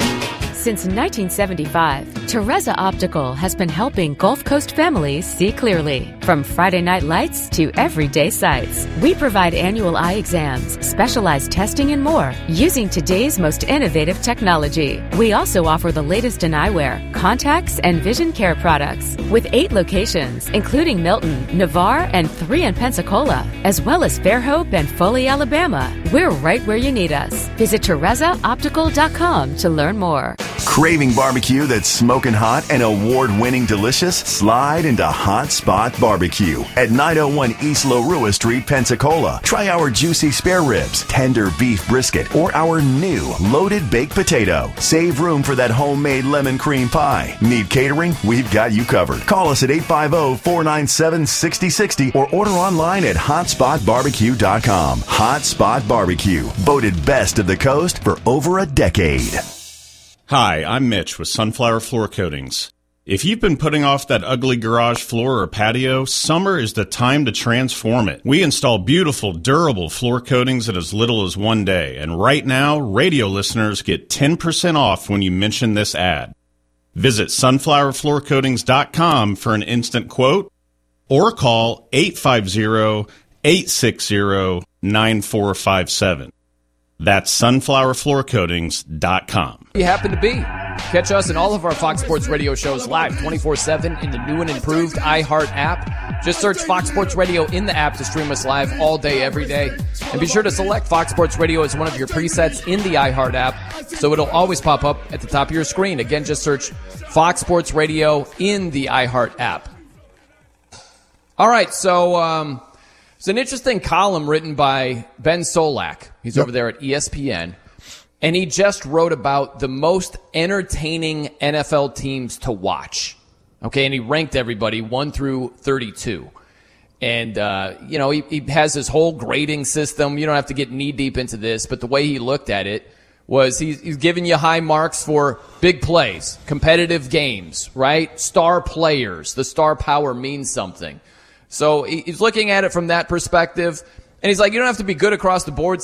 Speaker 24: Since nineteen seventy-five, Teresa Optical has been helping Gulf Coast families see clearly. From Friday night lights to everyday sights, we provide annual eye exams, specialized testing, and more using today's most innovative technology. We also offer the latest in eyewear, contacts, and vision care products. With eight locations, including Milton, Navarre, and three in Pensacola, as well as Fairhope and Foley, Alabama, we're right where you need us. Visit Teresa Optical dot com to learn more.
Speaker 25: Craving barbecue that's smoking hot and award-winning delicious? Slide into Hot Spot Barbecue at nine oh one East Lorua Street, Pensacola. Try our juicy spare ribs, tender beef brisket, or our new loaded baked potato. Save room for that homemade lemon cream pie. Need catering? We've got you covered. Call us at eight five zero, four nine seven, six zero six zero or order online at hot spot barbecue dot com. Hot Spot Barbecue, voted best of the coast for over a decade.
Speaker 26: Hi, I'm Mitch with Sunflower Floor Coatings. If you've been putting off that ugly garage floor or patio, summer is the time to transform it. We install beautiful, durable floor coatings in as little as one day, and right now, radio listeners get ten percent off when you mention this ad. Visit sunflower floor coatings dot com for an instant quote, or call eight five zero, eight six zero, nine four five seven. That's sunflower floor coatings dot com.
Speaker 1: You happen to be. Catch us and all of our Fox Sports Radio shows live twenty-four seven in the new and improved iHeart app. Just search Fox Sports Radio in the app to stream us live all day, every day. And be sure to select Fox Sports Radio as one of your presets in the iHeart app so it'll always pop up at the top of your screen. Again, just search Fox Sports Radio in the iHeart app. All right, so um, it's an interesting column written by Ben Solak. He's yep. over there at E S P N. And he just wrote about the most entertaining N F L teams to watch. Okay, and he ranked everybody one through thirty-two. And, uh, you know, he, he has his whole grading system. You don't have to get knee-deep into this, but the way he looked at it was he's, he's giving you high marks for big plays, competitive games, right? Star players. The star power means something. So he's looking at it from that perspective. And he's like, you don't have to be good across the board,